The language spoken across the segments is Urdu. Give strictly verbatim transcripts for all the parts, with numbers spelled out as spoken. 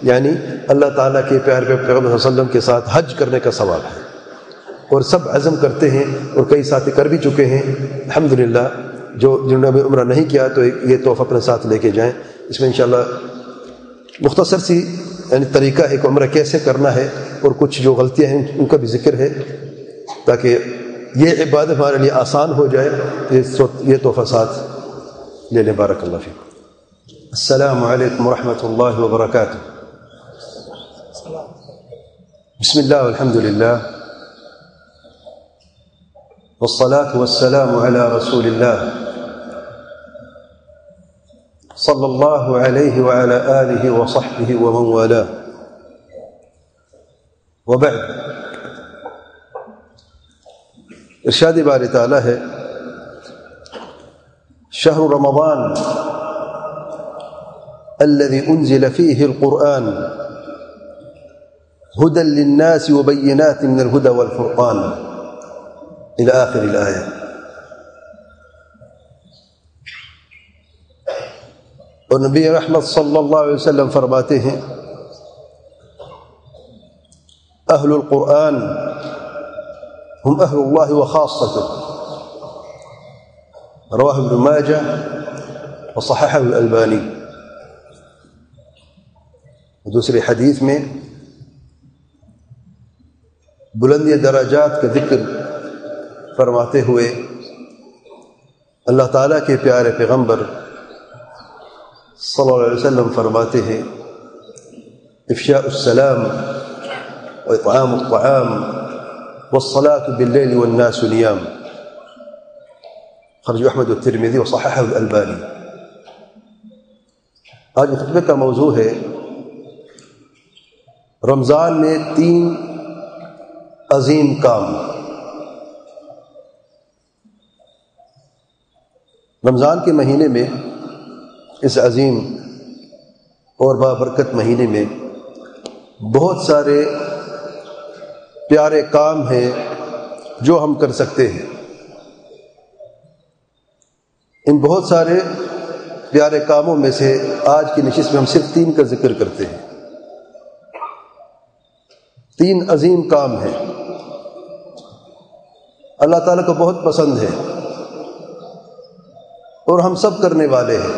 یعنی اللہ تعالیٰ کے پیارے پیغمبر صلی اللہ علیہ وسلم کے ساتھ حج کرنے کا ثواب ہے، اور سب عزم کرتے ہیں اور کئی ساتھی کر بھی چکے ہیں الحمدللہ۔ جو جنہوں نے ابھی عمرہ نہیں کیا تو یہ تحفہ اپنے ساتھ لے کے جائیں۔ اس میں انشاءاللہ مختصر سی یعنی طریقہ ہے کہ عمرہ کیسے کرنا ہے، اور کچھ جو غلطیاں ہیں ان کا بھی ذکر ہے، تاکہ یہ عبادت ہمارے لیے آسان ہو جائے۔ یہ تحفہ ساتھ لے لیں۔ بارک اللہ فیکم۔ السلام علیکم ورحمۃ اللہ وبرکاتہ۔ بسم اللہ والحمد للہ والصلاة والسلام على رسول اللہ صلی اللہ علیہ وعلى آلہ وصحبہ ومن والاه، وبعد۔ ارشاد باری تعالیٰ ہے شہر رمضان الذي انزل فيه القرآن هدى للناس وبينات من الهدى والفرقان إلى آخر الآية۔ اور نبی رحمت صلی اللہ علیہ وسلم فرماتے ہیں اہل القرآن ہم اہل اللہ وخاصته، رواہ ابن ماجہ وصححہ الالبانی۔ دوسری حدیث میں بلندی درجات کا ذکر فرماتے ہوئے اللہ تعالیٰ کے پیارے پیغمبر صلی اللہ علیہ وسلم فرماتے ہیں افشاء السلام واطعام الطعام والصلاة باللیل والناس نیام، خرج احمد الترمذی وصححہ الالبانی۔ آج خطبے کا موضوع ہے رمضان میں تین عظیم کام۔ رمضان کے مہینے میں، اس عظیم اور بابرکت مہینے میں بہت سارے پیارے کام ہیں جو ہم کر سکتے ہیں۔ ان بہت سارے پیارے کاموں میں سے آج کی نشست میں ہم صرف تین کا ذکر کرتے ہیں۔ تین عظیم کام ہیں، اللہ تعالیٰ کو بہت پسند ہے اور ہم سب کرنے والے ہیں۔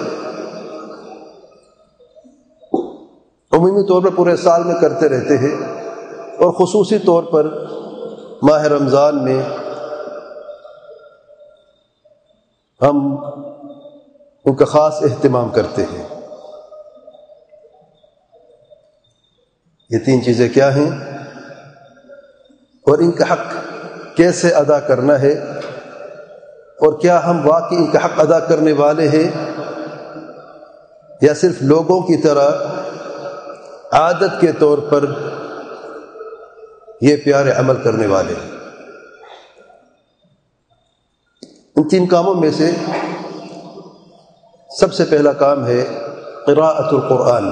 عمومی طور پر پورے سال میں کرتے رہتے ہیں، اور خصوصی طور پر ماہ رمضان میں ہم ان کا خاص اہتمام کرتے ہیں۔ یہ تین چیزیں کیا ہیں اور ان کا حق کیسے ادا کرنا ہے، اور کیا ہم واقعی ان کا حق ادا کرنے والے ہیں یا صرف لوگوں کی طرح عادت کے طور پر یہ پیارے عمل کرنے والے ہیں۔ ان تین کاموں میں سے سب سے پہلا کام ہے قراءۃ القرآن،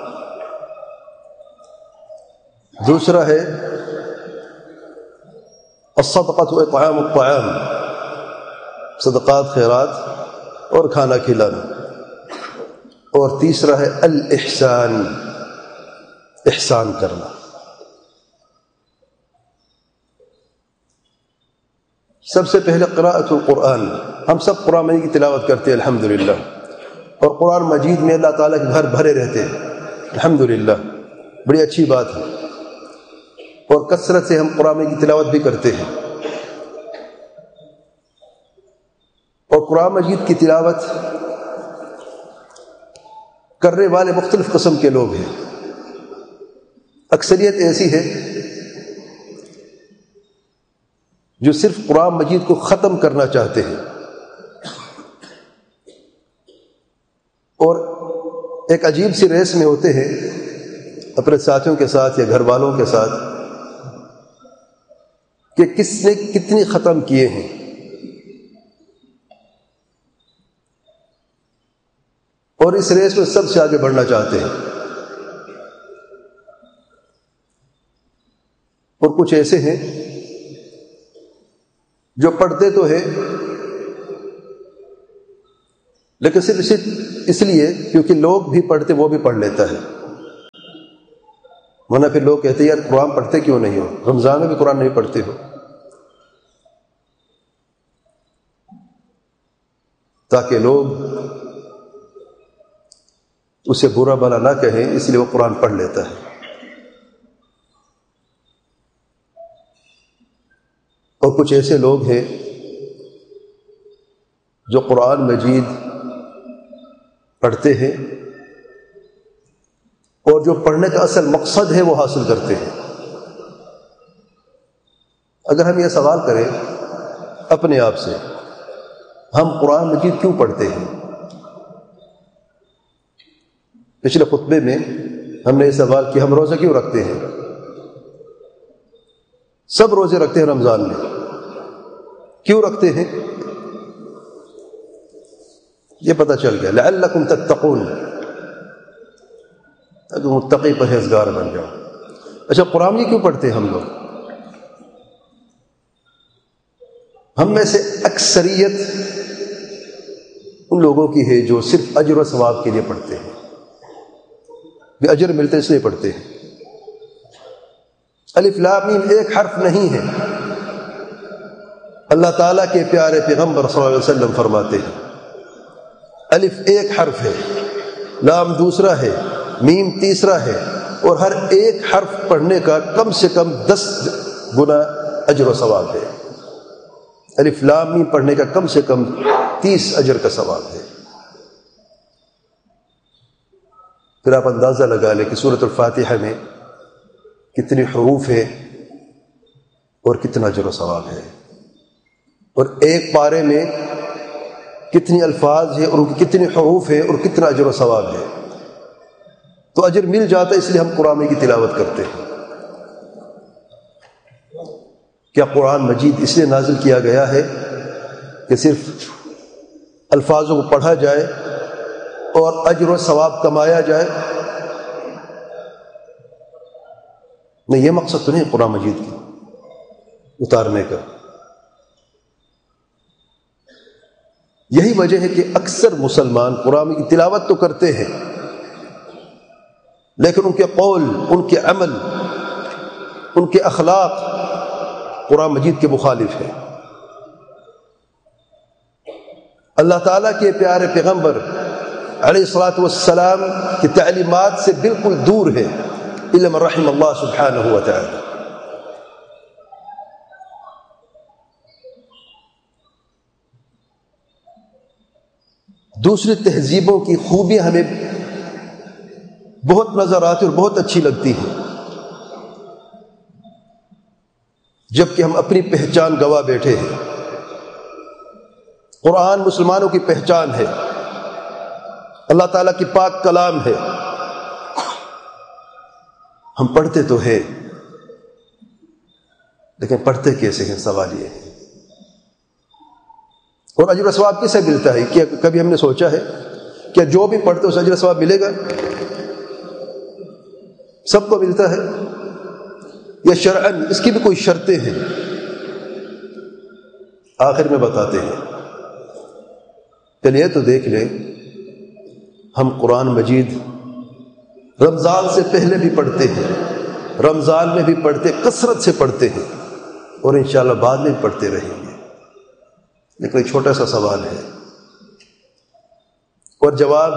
دوسرا ہے الصدقۃ واطعام الطعام، صدقات خیرات اور کھانا کھلانا، اور تیسرا ہے الاحسان، احسان کرنا۔ سب سے پہلے قراءۃ القرآن۔ ہم سب قرآن مجید کی تلاوت کرتے ہیں الحمدللہ، اور قرآن مجید میں اللہ تعالیٰ کے گھر بھرے رہتے ہیں الحمدللہ، بڑی اچھی بات ہے، اور کثرت سے ہم قرآن مجید کی تلاوت بھی کرتے ہیں۔ اور قرآن مجید کی تلاوت کرنے والے مختلف قسم کے لوگ ہیں۔ اکثریت ایسی ہے جو صرف قرآن مجید کو ختم کرنا چاہتے ہیں، اور ایک عجیب سی ریس میں ہوتے ہیں اپنے ساتھیوں کے ساتھ یا گھر والوں کے ساتھ کہ کس نے کتنی ختم کیے ہیں۔ اور اس ریس میں سب سے آگے بڑھنا چاہتے ہیں۔ اور کچھ ایسے ہیں جو پڑھتے تو ہیں لیکن صرف اس لیے کیونکہ لوگ بھی پڑھتے وہ بھی پڑھ لیتا ہے، ورنہ پھر لوگ کہتے ہیں یار قرآن پڑھتے کیوں نہیں ہو، رمضان میں بھی قرآن نہیں پڑھتے ہو، تاکہ لوگ اسے برا بھلا نہ کہیں، اس لیے وہ قرآن پڑھ لیتا ہے۔ اور کچھ ایسے لوگ ہیں جو قرآن مجید پڑھتے ہیں اور جو پڑھنے کا اصل مقصد ہے وہ حاصل کرتے ہیں۔ اگر ہم یہ سوال کریں اپنے آپ سے، ہم قرآن مجید کیوں پڑھتے ہیں؟ پچھلے خطبے میں ہم نے یہ سوال کیا ہم روزہ کیوں رکھتے ہیں؟ سب روزے رکھتے ہیں رمضان میں، کیوں رکھتے ہیں؟ یہ پتہ چل گیا، لعلکم تتقون، اگر متقی پرہیزگار بن جاؤ۔ اچھا قرآن یہ کیوں پڑھتے ہیں ہم لوگ؟ ہم میں سے اکثریت ان لوگوں کی ہے جو صرف اجر و ثواب کے لیے پڑھتے ہیں، بھی اجر ملتے اس لیے پڑھتے ہیں۔ الف لام میم ایک حرف نہیں ہے، اللہ تعالیٰ کے پیارے پیغمبر صلی اللہ علیہ وسلم فرماتے ہیں الف ایک حرف ہے، لام دوسرا ہے، میم تیسرا ہے، اور ہر ایک حرف پڑھنے کا کم سے کم دس گنا اجر و ثواب ہے۔ الف لام میم پڑھنے کا کم سے کم تیس اجر کا ثواب ہے۔ پھر آپ اندازہ لگا لیں کہ سورۃ الفاتحہ میں کتنے حروف ہیں اور کتنا اجر و ثواب ہے، اور ایک پارے میں کتنی الفاظ ہیں اور ان کی کتنے حروف ہیں اور کتنا اجر و ثواب ہے۔ تو اجر مل جاتا ہے، اس لیے ہم قرآن کی تلاوت کرتے ہیں۔ کیا قرآن مجید اس لیے نازل کیا گیا ہے کہ صرف الفاظوں کو پڑھا جائے اور اجر و ثواب کمایا جائے؟ نہیں، یہ مقصد تو نہیں قرآن مجید کی اتارنے کا۔ یہی وجہ ہے کہ اکثر مسلمان قرآن کی تلاوت تو کرتے ہیں لیکن ان کے قول، ان کے عمل، ان کے اخلاق قرآن مجید کے مخالف ہے۔ اللہ تعالیٰ کے پیارے پیغمبر علیہ الصلاۃ والسلام کی تعلیمات سے بالکل دور ہے، الا من رحم اللہ سبحانہ و تعالی۔ دوسری تہذیبوں کی خوبیاں ہمیں بہت نظر آتی اور بہت اچھی لگتی ہیں، جبکہ ہم اپنی پہچان گوا بیٹھے ہیں۔ قرآن مسلمانوں کی پہچان ہے، اللہ تعالیٰ کی پاک کلام ہے، ہم پڑھتے تو ہیں لیکن پڑھتے کیسے ہیں؟ سوال یہ ہے۔ اور اجر و ثواب کسے ملتا ہے؟ کیا کبھی ہم نے سوچا ہے کیا جو بھی پڑھتے اس اجر و ثواب ملے گا؟ سب کو ملتا ہے یا شرعاً اس کی بھی کوئی شرطیں ہیں؟ آخر میں بتاتے ہیں۔ چلیے تو دیکھ لیں، ہم قرآن مجید رمضان سے پہلے بھی پڑھتے ہیں، رمضان میں بھی پڑھتے، کثرت سے پڑھتے ہیں، اور انشاءاللہ بعد میں بھی پڑھتے رہیں گے۔ لیکن ایک چھوٹا سا سوال ہے، اور جواب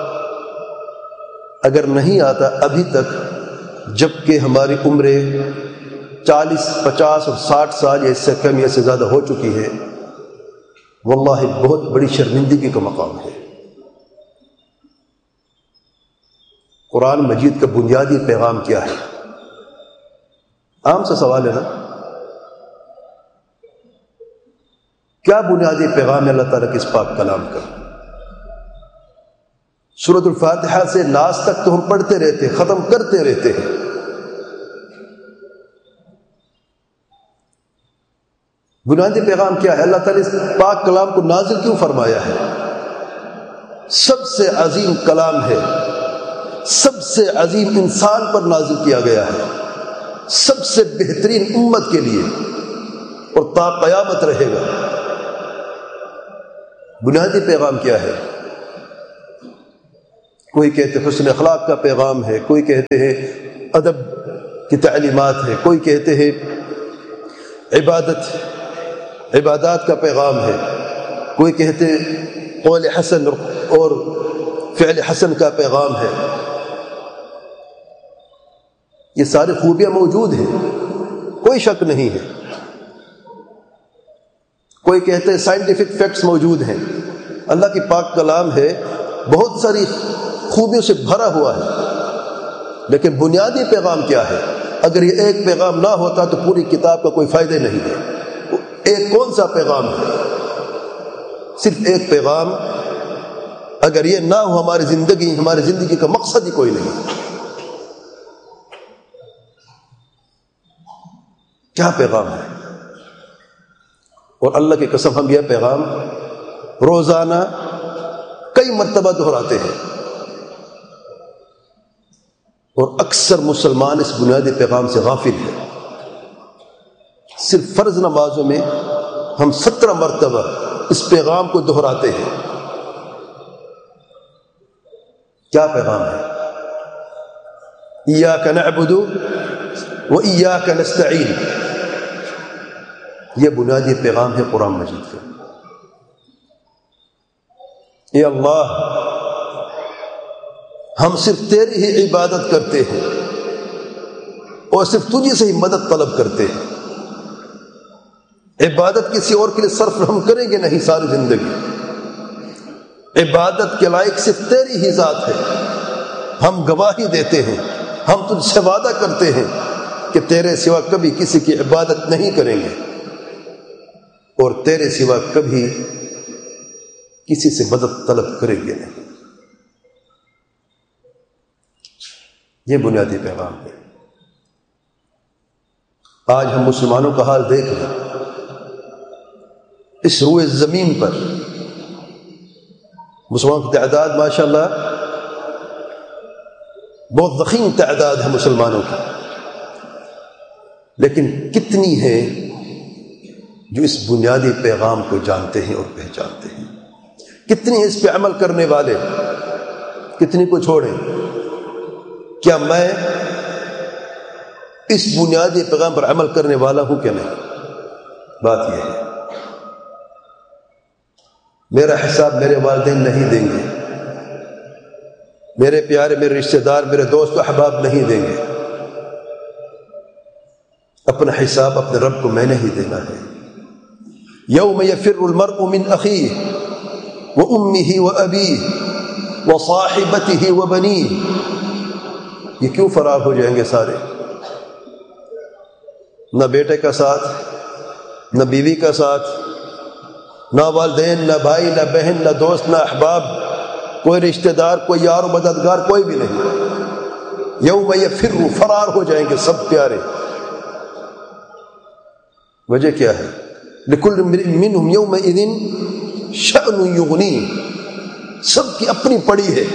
اگر نہیں آتا ابھی تک، جبکہ ہماری عمریں چالیس، پچاس اور ساٹھ سال یا اس سے کم یا سے زیادہ ہو چکی ہے، واللہ بہت بڑی شرمندگی کا مقام ہے۔ قرآن مجید کا بنیادی پیغام کیا ہے؟ عام سا سوال ہے نا، کیا بنیادی پیغام ہے اللہ تعالیٰ کے اس پاک کلام کا؟ سورۃ الفاتحہ سے ناس تک تو ہم پڑھتے رہتے، ختم کرتے رہتے ہیں، بنیادی پیغام کیا ہے؟ اللہ تعالیٰ اس پاک کلام کو نازل کیوں فرمایا ہے؟ سب سے عظیم کلام ہے، سب سے عظیم انسان پر نازل کیا گیا ہے، سب سے بہترین امت کے لیے، اور تا قیامت رہے گا۔ بنیادی پیغام کیا ہے؟ کوئی کہتے حسن اخلاق کا پیغام ہے، کوئی کہتے ہیں ادب کی تعلیمات ہے، کوئی کہتے ہیں عبادت عبادات کا پیغام ہے، کوئی کہتے ہیں قول حسن اور فعل حسن کا پیغام ہے۔ یہ ساری خوبیاں موجود ہیں، کوئی شک نہیں ہے۔ کوئی کہتے ہیں سائنٹیفک فیکٹس موجود ہیں، اللہ کی پاک کلام ہے، بہت ساری خوبیوں سے بھرا ہوا ہے، لیکن بنیادی پیغام کیا ہے؟ اگر یہ ایک پیغام نہ ہوتا تو پوری کتاب کا کوئی فائدہ نہیں ہے۔ ایک کون سا پیغام ہے؟ صرف ایک پیغام، اگر یہ نہ ہو ہماری زندگی ہماری زندگی کا مقصد ہی کوئی نہیں۔ کیا پیغام ہے؟ اور اللہ کی قسم ہم یہ پیغام روزانہ کئی مرتبہ دہراتے ہیں، اور اکثر مسلمان اس بنیادی پیغام سے غافل ہے۔ صرف فرض نمازوں میں ہم سترہ مرتبہ اس پیغام کو دہراتے ہیں۔ کیا پیغام ہے؟ ایاک نعبد و ایاک نستعین، یہ بنیادی پیغام ہے قرآن مجید کا۔ اے اللہ، ہم صرف تیری ہی عبادت کرتے ہیں اور صرف تجھے سے ہی مدد طلب کرتے ہیں۔ عبادت کسی اور کے لیے صرف ہم کریں گے نہیں ساری زندگی۔ عبادت کے لائق صرف تیری ہی ذات ہے۔ ہم گواہی دیتے ہیں، ہم تجھ سے وعدہ کرتے ہیں کہ تیرے سوا کبھی کسی کی عبادت نہیں کریں گے، اور تیرے سوا کبھی کسی سے مدد طلب کریں گے نہیں۔ یہ بنیادی پیغام ہے۔ آج ہم مسلمانوں کا حال دیکھ لیں، اس روئے زمین پر مسلمانوں کی تعداد ماشاءاللہ بہت ضخیم تعداد ہے مسلمانوں کی، لیکن کتنی ہے جو اس بنیادی پیغام کو جانتے ہیں اور پہچانتے ہیں؟ کتنی اس پہ عمل کرنے والے؟ کتنی کو چھوڑیں؟ کیا میں اس بنیادی پیغام پر عمل کرنے والا ہوں کہ نہیں؟ بات یہ ہے۔ میرا حساب میرے والدین نہیں دیں گے، میرے پیارے میرے رشتہ دار میرے دوست و احباب نہیں دیں گے، اپنا حساب اپنے رب کو میں نے ہی دینا ہے۔ یوم یفر المرء من اخیہ وامہ وابیہ وصاحبتہ وبنیہ، یہ کیوں فرار ہو جائیں گے سارے؟ نہ بیٹے کا ساتھ، نہ بیوی کا ساتھ، نہ والدین، نہ بھائی، نہ بہن، نہ دوست، نہ احباب، کوئی رشتہ دار، کوئی یار و مددگار، کوئی بھی نہیں۔ یوم یفر، فرار ہو جائیں گے سب پیارے۔ وجہ کیا ہے؟ لکل امرئ منہم یومئذ شأن یغنیہ، سب کی اپنی پڑی ہے،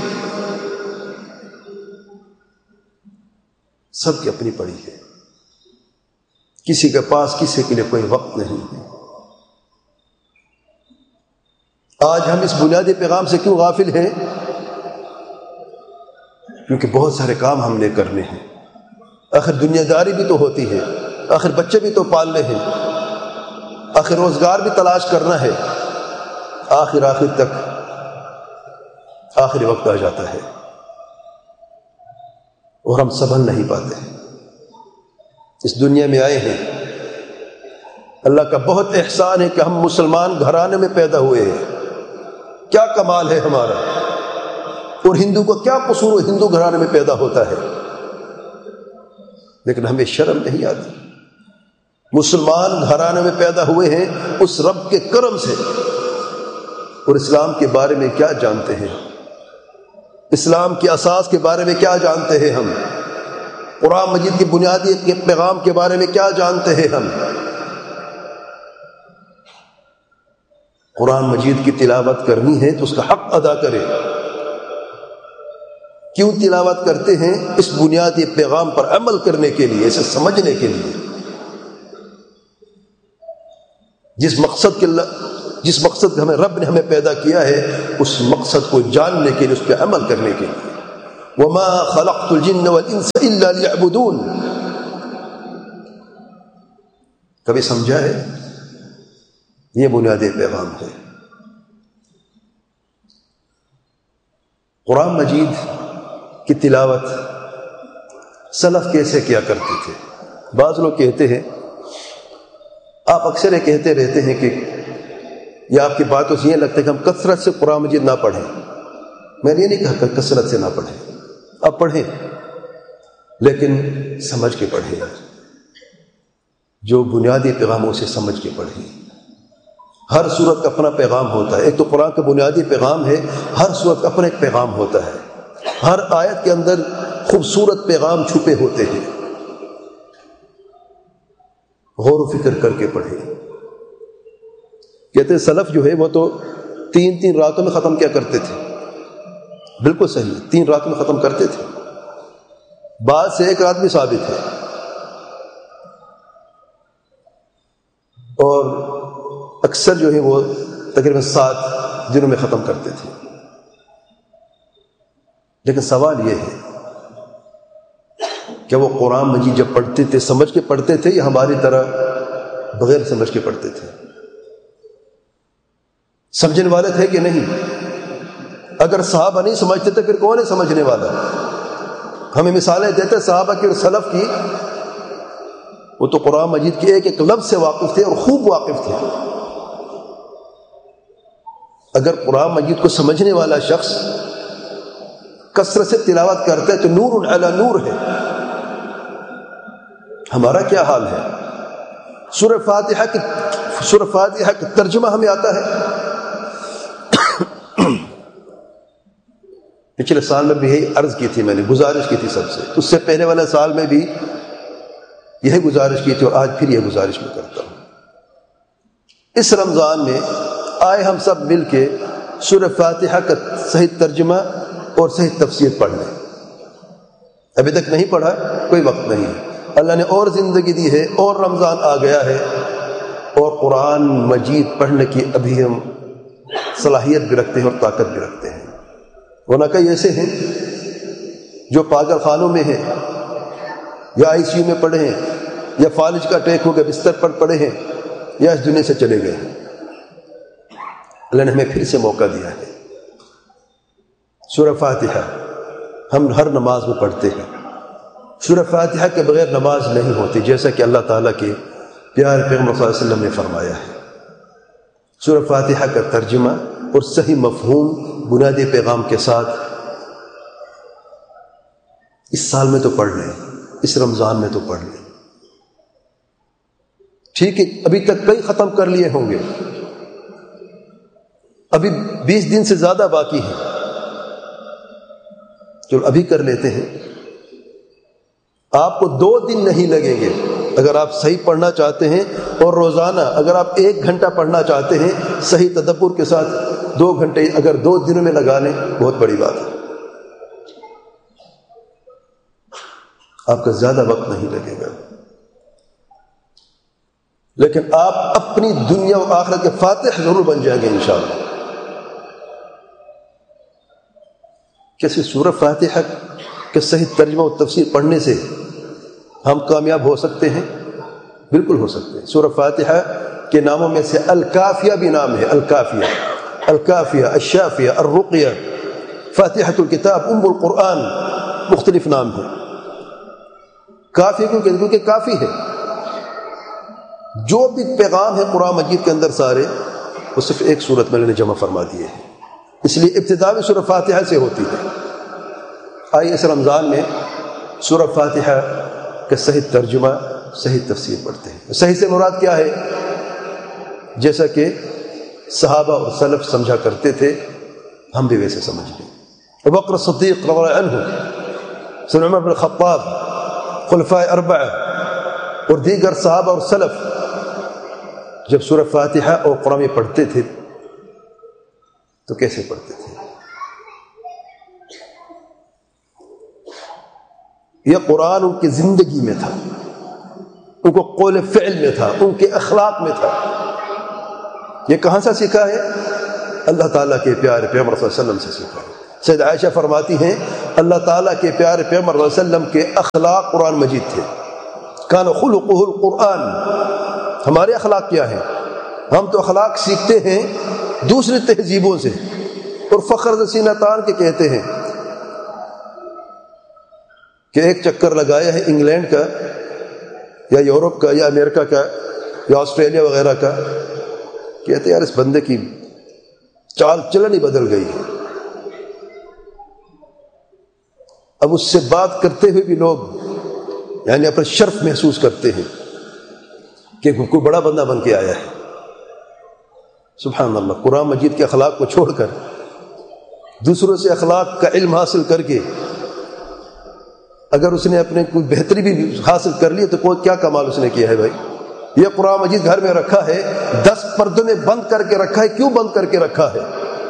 سب کی اپنی پڑی ہے، کسی کے پاس کسی کے لیے کوئی وقت نہیں ہے۔ آج ہم اس بنیادی پیغام سے کیوں غافل ہیں؟ کیونکہ بہت سارے کام ہم نے کرنے ہیں، آخر دنیا داری بھی تو ہوتی ہے، آخر بچے بھی تو پالنے ہیں، آخر روزگار بھی تلاش کرنا ہے، آخر آخر تک آخری وقت آ جاتا ہے اور ہم سنبھل نہیں پاتے ہیں۔ اس دنیا میں آئے ہیں، اللہ کا بہت احسان ہے کہ ہم مسلمان گھرانے میں پیدا ہوئے ہیں، کیا کمال ہے ہمارا، اور ہندو کو کیا قصور ہے ہندو گھرانے میں پیدا ہوتا ہے، لیکن ہمیں شرم نہیں آتی۔ مسلمان گھرانے میں پیدا ہوئے ہیں اس رب کے کرم سے، اور اسلام کے بارے میں کیا جانتے ہیں، اسلام کی اساس کے بارے میں کیا جانتے ہیں ہم، قرآن مجید کی بنیادی کے پیغام کے بارے میں کیا جانتے ہیں ہم۔ قرآن مجید کی تلاوت کرنی ہے تو اس کا حق ادا کرے۔ کیوں تلاوت کرتے ہیں؟ اس بنیادی پیغام پر عمل کرنے کے لیے، اسے سمجھنے کے لیے، جس مقصد کے جس مقصد ہمیں رب نے ہمیں پیدا کیا ہے اس مقصد کو جاننے کے لیے، اس پہ عمل کرنے کے لیے۔ وما خلقت الجن والانس الا ليعبدون، کبھی سمجھا ہے؟ یہ بنیادی پیغام ہے۔ قرآن مجید کی تلاوت سلف کیسے کیا کرتے تھے؟ بعض لوگ کہتے ہیں، آپ اکثر یہ کہتے رہتے ہیں کہ یا آپ کی باتوں سے یہ لگتا ہے کہ ہم کثرت سے قرآن مجید نہ پڑھیں۔ میں نے یہ نہیں کہا کہ کثرت سے نہ پڑھیں، اب پڑھیں لیکن سمجھ کے پڑھیں، جو بنیادی پیغاموں سے سمجھ کے پڑھیں۔ ہر سورت کا اپنا پیغام ہوتا ہے، ایک تو قرآن کا بنیادی پیغام ہے، ہر سورت کا اپنا ایک پیغام ہوتا ہے، ہر آیت کے اندر خوبصورت پیغام چھپے ہوتے ہیں۔ غور و فکر کر کے پڑھیں۔ کہتے ہیں سلف جو ہے وہ تو تین تین راتوں میں ختم کیا کرتے تھے، بالکل صحیح، تین راتوں میں ختم کرتے تھے، بعد سے ایک رات بھی ثابت ہے، اور اکثر جو ہے وہ تقریباً سات دنوں میں ختم کرتے تھے۔ لیکن سوال یہ ہے کہ وہ قرآن مجید جب پڑھتے تھے سمجھ کے پڑھتے تھے یا ہماری طرح بغیر سمجھ کے پڑھتے تھے؟ سمجھنے والے تھے کہ نہیں؟ اگر صحابہ نہیں سمجھتے تھے پھر کون ہے سمجھنے والا؟ ہمیں مثالیں دیتے صحابہ کی اور سلف کی، وہ تو قرآن مجید کے ایک ایک لفظ سے واقف تھے اور خوب واقف تھے۔ اگر قرآن مجید کو سمجھنے والا شخص کثرت سے تلاوت کرتا ہے تو نور علی نور ہے۔ ہمارا کیا حال ہے؟ سورہ فاتحہ کی سورہ فاتحہ کا ترجمہ ہمیں آتا ہے؟ پچھلے سال میں بھی یہی عرض کی تھی، میں نے گزارش کی تھی سب سے، اس سے پہلے والے سال میں بھی یہی گزارش کی تھی اور آج پھر یہ گزارش میں کرتا ہوں۔ اس رمضان میں آئے ہم سب مل کے سورہ فاتحہ کا صحیح ترجمہ اور صحیح تفسیر پڑھ لیں۔ ابھی تک نہیں پڑھا، کوئی وقت نہیں ہے، اللہ نے اور زندگی دی ہے اور رمضان آ گیا ہے اور قرآن مجید پڑھنے کی ابھی ہم صلاحیت بھی رکھتے ہیں اور طاقت بھی رکھتے ہیں۔ ورنہ کئی ایسے ہیں جو پاگل خانوں میں ہیں یا آئی سی یو میں پڑے ہیں یا فالج کا اٹیک ہو گیا بستر پر پڑے ہیں یا اس دنیا سے چلے گئے ہیں۔ اللہ نے ہمیں پھر سے موقع دیا ہے۔ سورہ فاتحہ ہم ہر نماز میں پڑھتے ہیں، سورہ فاتحہ کے بغیر نماز نہیں ہوتی، جیسا کہ اللہ تعالیٰ کے پیارے پیغمبر صلی اللہ علیہ وسلم نے فرمایا ہے۔ سورہ فاتحہ کا ترجمہ اور صحیح مفہوم بنیادی پیغام کے ساتھ اس سال میں تو پڑھ لیں، اس رمضان میں تو پڑھ لیں۔ ٹھیک ہے، ابھی تک کئی ختم کر لیے ہوں گے، ابھی بیس دن سے زیادہ باقی ہے، چلو ابھی کر لیتے ہیں۔ آپ کو دو دن نہیں لگیں گے اگر آپ صحیح پڑھنا چاہتے ہیں، اور روزانہ اگر آپ ایک گھنٹہ پڑھنا چاہتے ہیں صحیح تدبر کے ساتھ، دو گھنٹے اگر دو دنوں میں لگا لیں بہت بڑی بات ہے، آپ کا زیادہ وقت نہیں لگے گا۔ لیکن آپ اپنی دنیا و آخرت کے فاتح ضرور بن جائیں گے انشاءاللہ۔ کیسے سورہ فاتحہ کے صحیح ترجمہ و تفسیر پڑھنے سے ہم کامیاب ہو سکتے ہیں؟ بالکل ہو سکتے ہیں۔ سورہ فاتحہ کے ناموں میں سے الکافیہ بھی نام ہے، الکافیہ، الکافیہ، الشافیہ، الرقیہ، فاتحۃ الکتاب، ام القرآن، مختلف نام ہیں۔ کافی کیوں کہتے ہیں؟ کیونکہ کافی ہے، جو بھی پیغام ہے قرآن مجید کے اندر سارے وہ صرف ایک صورت میں نے جمع فرما دیے ہیں، اس لیے ابتدا بھی سورہ فاتحہ سے ہوتی ہے۔ آئیے اس رمضان میں سورہ فاتحہ کا صحیح ترجمہ، صحیح تفسیر پڑھتے ہیں۔ صحیح سے مراد کیا ہے؟ جیسا کہ صحابہ اور سلف سمجھا کرتے تھے ہم بھی ویسے سمجھ لیں۔ ابو بکر صدیق رضی اللہ عنہ، سیدنا عمر بن الخطاب، خلفائے اربعہ اور دیگر صحابہ اور سلف جب سورہ فاتحہ اور قرآن پڑھتے تھے تو کیسے پڑھتے تھے؟ یہ قرآن ان کی زندگی میں تھا، ان کو قول فعل میں تھا، ان کے اخلاق میں تھا۔ یہ کہاں سے سیکھا ہے؟ اللہ تعالیٰ کے پیارے پیغمبر صلی اللہ علیہ وسلم سے سیکھا ہے۔ سید عائشہ فرماتی ہیں اللہ تعالیٰ کے پیارے پیغمبر صلی اللہ علیہ وسلم کے اخلاق قرآن مجید تھے۔ کان خلقہ القرآن، ہمارے اخلاق کیا ہیں؟ ہم تو اخلاق سیکھتے ہیں دوسری تہذیبوں سے اور فخر سے سینہ تان کے کہتے ہیں کہ ایک چکر لگایا ہے انگلینڈ کا یا یورپ کا یا امریکہ کا یا آسٹریلیا وغیرہ کا، کہتے ہیں یار اس بندے کی چال چلن ہی بدل گئی ہے۔ اب اس سے بات کرتے ہوئے بھی لوگ یعنی اپنا شرف محسوس کرتے ہیں کہ کوئی بڑا بندہ بن کے آیا ہے۔ سبحان اللہ، قرآن مجید کے اخلاق کو چھوڑ کر دوسروں سے اخلاق کا علم حاصل کر کے اگر اس نے اپنے کوئی بہتری بھی حاصل کر لی تو کوئی کیا کمال اس نے کیا ہے بھائی؟ یہ قرآن مجید گھر میں رکھا ہے، دس پردوں میں بند کر کے رکھا ہے، کیوں بند کر کے رکھا ہے؟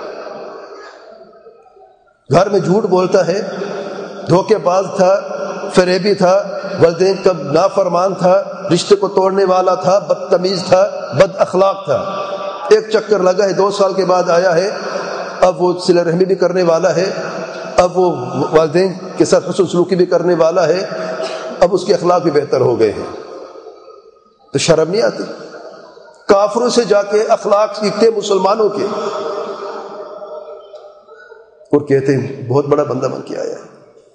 گھر میں جھوٹ بولتا ہے، دھوکے باز تھا، فریبی تھا، والدین کا نافرمان تھا، رشتے کو توڑنے والا تھا، بدتمیز تھا، بد اخلاق تھا، ایک چکر لگا ہے، دو سال کے بعد آیا ہے، اب وہ صلہ رحمی بھی کرنے والا ہے، اب وہ والدین کے ساتھ حسن سلوکی بھی کرنے والا ہے، اب اس کے اخلاق بھی بہتر ہو گئے ہیں، تو شرم نہیں آتی؟ کافروں سے جا کے اخلاق سیکھتے مسلمانوں کے اور کہتے ہیں بہت بڑا بندہ بن کے آیا ہے۔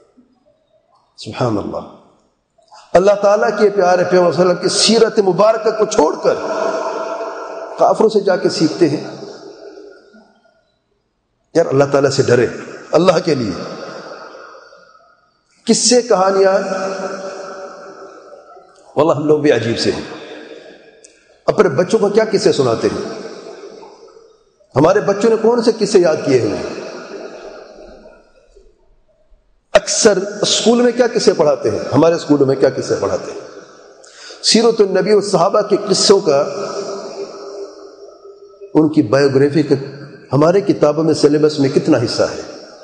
سبحان اللہ، اللہ تعالیٰ کے پیارے پیغمبر صلی اللہ علیہ وسلم کی سیرت مبارکہ کو چھوڑ کر کافروں سے جا کے سیکھتے ہیں۔ یار اللہ تعالیٰ سے ڈرے، اللہ کے لیے قصے کہانیاں واللہ ہم لوگ بھی عجیب سے ہیں، اپنے بچوں کو کیا قصے سناتے ہیں؟ ہمارے بچوں نے کون سے قصے یاد کیے ہیں؟ اکثر اسکول میں کیا قصے پڑھاتے ہیں؟ ہمارے اسکولوں میں کیا قصے پڑھاتے ہیں؟ سیرت النبی اور صحابہ کے قصوں کا، ان کی بایوگرافی کا ہمارے کتابوں میں سلیبس میں کتنا حصہ ہے؟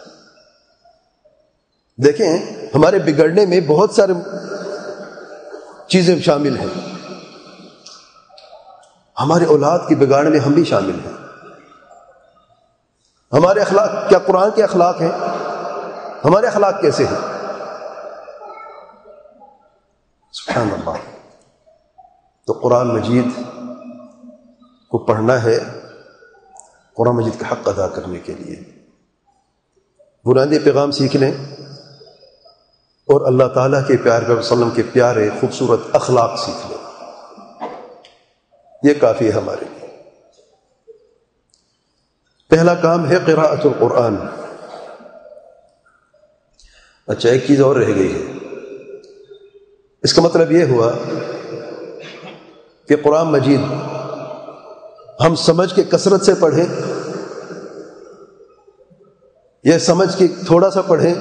دیکھیں ہمارے بگڑنے میں بہت سارے چیزیں شامل ہیں، ہمارے اولاد کی بگاڑنے میں ہم بھی شامل ہیں۔ ہمارے اخلاق کیا قرآن کے اخلاق ہیں؟ ہمارے اخلاق کیسے ہیں؟ سبحان اللہ۔ تو قرآن مجید کو پڑھنا ہے قرآن مجید کا حق ادا کرنے کے لیے، بنیادی پیغام سیکھ لیں اور اللہ تعالیٰ کے پیارے پیغمبر صلی اللہ علیہ وسلم کے پیارے خوبصورت اخلاق سیکھ لیں، یہ کافی ہے ہمارے لیے۔ پہلا کام ہے قراءۃ القرآن۔ اچھا ایک چیز اور رہ گئی ہے، اس کا مطلب یہ ہوا کہ قرآن مجید ہم سمجھ کے کثرت سے پڑھیں یا سمجھ کے تھوڑا سا پڑھیں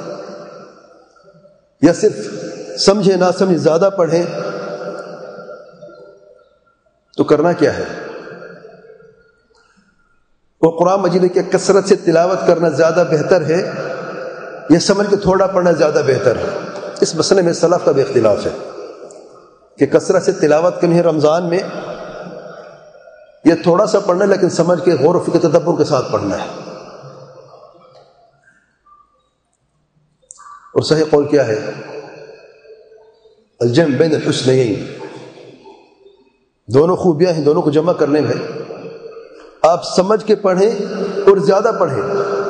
یا صرف سمجھے نہ سمجھے زیادہ پڑھیں، تو کرنا کیا ہے؟ وہ قرآن مجید کے کثرت سے تلاوت کرنا زیادہ بہتر ہے یا سمجھ کے تھوڑا پڑھنا زیادہ بہتر ہے؟ اس مسئلے میں سلف کا بھی اختلاف ہے کہ کثرت سے تلاوت کرنی ہے رمضان میں، یہ تھوڑا سا پڑھنا ہے لیکن سمجھ کے غور و فکر تدبر کے ساتھ پڑھنا ہے۔ اور صحیح قول کیا ہے؟ الجمع بین الحسنین، دونوں خوبیاں ہیں، دونوں کو جمع کرنے میں آپ سمجھ کے پڑھیں اور زیادہ پڑھیں،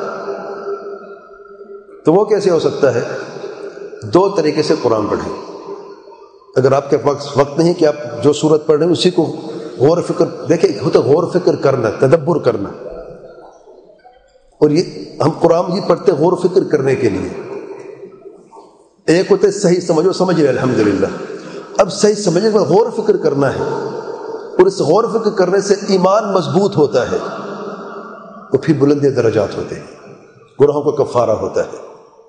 تو وہ کیسے ہو سکتا ہے؟ دو طریقے سے قرآن پڑھیں۔ اگر آپ کے پاس وقت نہیں کہ آپ جو سورت پڑھ رہے ہیں اسی کو غور و فکر، دیکھیں ہوتا غور و فکر کرنا، تدبر کرنا، اور یہ ہم قرآن یہ پڑھتے غور و فکر کرنے کے لیے۔ ایک ہوتا ہے صحیح سمجھو، سمجھ رہے الحمدللہ، اب صحیح سمجھنے کے بعد غور و فکر کرنا ہے، اور اس غور و فکر کرنے سے ایمان مضبوط ہوتا ہے، تو پھر بلندی درجات ہوتے ہیں، گناہوں کا کفارہ ہوتا ہے۔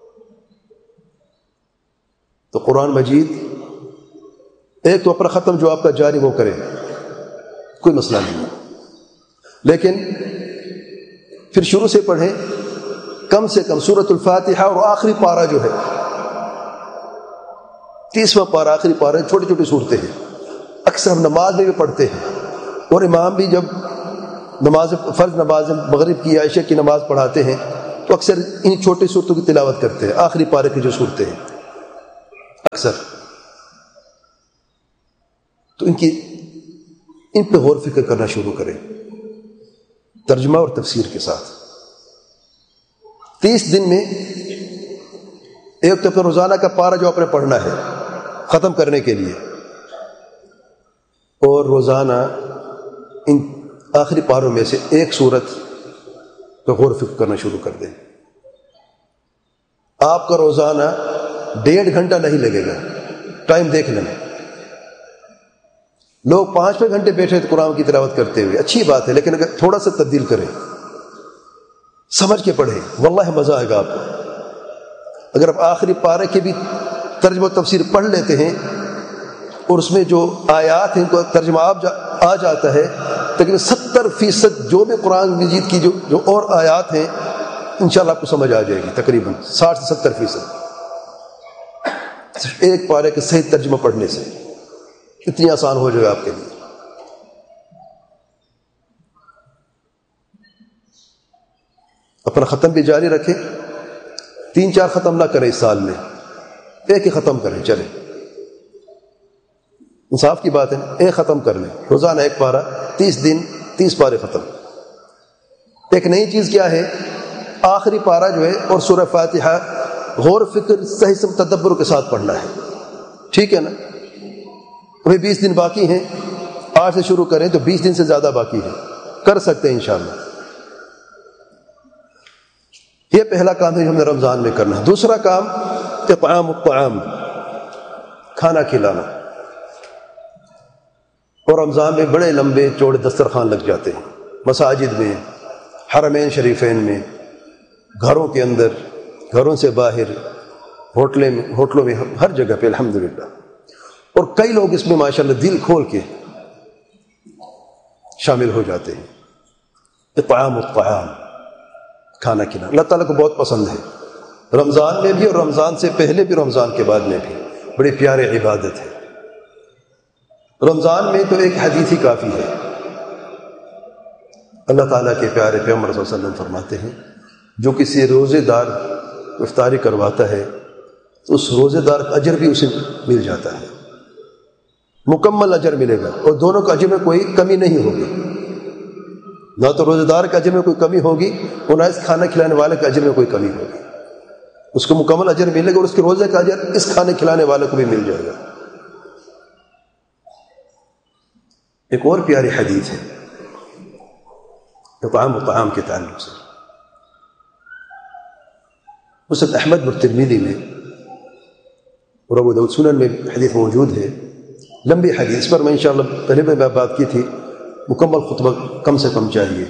تو قرآن مجید ایک تو اپنا ختم جو آپ کا جاری وہ کرے، کوئی مسئلہ نہیں ہے، لیکن پھر شروع سے پڑھیں، کم سے کم سورۃ الفاتحہ اور آخری پارہ جو ہے تیسواں پارہ، آخری پارہ، چھوٹی چھوٹی صورتیں ہیں، اکثر ہم نماز میں بھی پڑھتے ہیں، اور امام بھی جب نماز فرض نماز مغرب کی عشاء کی نماز پڑھاتے ہیں تو اکثر ان چھوٹی صورتوں کی تلاوت کرتے ہیں، آخری پارے کی جو صورتیں ہیں اکثر، تو ان کی ان پہ غور فکر کرنا شروع کریں ترجمہ اور تفسیر کے ساتھ. تیس دن میں ایک تو پھر روزانہ کا پارہ جو آپ نے پڑھنا ہے ختم کرنے کے لیے، اور روزانہ ان آخری پاروں میں سے ایک سورت پہ غور فکر کرنا شروع کر دیں. آپ کا روزانہ ڈیڑھ گھنٹہ نہیں لگے گا، ٹائم دیکھ لینا. لوگ پانچ پانچ گھنٹے بیٹھے تو قرآن کی تلاوت کرتے ہوئے، اچھی بات ہے، لیکن اگر تھوڑا سا تبدیل کریں، سمجھ کے پڑھیں، واللہ مزہ آئے گا آپ کو. اگر آپ آخری پارے کے بھی ترجمہ و تفسیر پڑھ لیتے ہیں اور اس میں جو آیات ہیں ان کو ترجمہ آپ جا آ جاتا ہے، تقریباً ستر فیصد جو بھی قرآن مجید کی جو جو اور آیات ہیں انشاءاللہ آپ کو سمجھ آ جائے گی. تقریباً ساٹھ سے ستر فیصد صرف ایک پارے کے صحیح ترجمہ پڑھنے سے اتنی آسان ہو جائے گا آپ کے لیے. اپنا ختم بھی جاری رکھیں، تین چار ختم نہ کریں اس سال میں، ایک ہی ختم کریں. چلیں، انصاف کی بات ہے، ایک ختم کر لیں، روزانہ ایک پارہ، تیس دن تیس پارے ختم. ایک نئی چیز کیا ہے، آخری پارہ جو ہے اور سورہ فاتحہ غور فکر صحیح سے تدبر کے ساتھ پڑھنا ہے. ٹھیک ہے نا؟ ابھی بیس دن باقی ہیں، آج سے شروع کریں تو بیس دن سے زیادہ باقی ہے، کر سکتے ہیں انشاءاللہ. یہ پہلا کام ہے جو ہمیں رمضان میں کرنا ہے. دوسرا کام اطعام الطعام، کھانا کھلانا. اور رمضان میں بڑے لمبے چوڑے دسترخوان لگ جاتے ہیں، مساجد میں، حرمین شریفین میں، گھروں کے اندر، گھروں سے باہر، ہوٹلیں میں ہوٹلوں میں ہر جگہ پہ الحمدللہ. اور کئی لوگ اس میں ماشاءاللہ دل کھول کے شامل ہو جاتے ہیں. اطعام الطعام، کھانا کھلانا اللہ تعالیٰ کو بہت پسند ہے، رمضان میں بھی اور رمضان سے پہلے بھی، رمضان کے بعد میں بھی. بڑی پیاری عبادت ہے. رمضان میں تو ایک حدیث ہی کافی ہے. اللہ تعالیٰ کے پیارے پیغمبر صلی اللہ علیہ وسلم فرماتے ہیں جو کسی روزے دار افطاری کرواتا ہے تو اس روزے دار کا اجر بھی اسے مل جاتا ہے، مکمل اجر ملے گا، اور دونوں کا اجر میں کوئی کمی نہیں ہوگی. نہ تو روزے دار کے اجر میں کوئی کمی ہوگی اور نہ اس کھانا کھلانے والے کے اجر میں کوئی کمی ہوگی. اس کو مکمل اجر ملے گا اور اس کے روزے کا اجر اس کھانے کھلانے والے کو بھی مل جائے گا. ایک اور پیاری حدیث ہے اطعام الطعام کے تعلق سے. مسند احمد اور ترمذی میں اور ابو داؤد سنن میں حدیث موجود ہے، لمبی حدیث پر میں انشاءاللہ پہلے میں بات کی تھی، مکمل خطبہ کم سے کم چاہیے.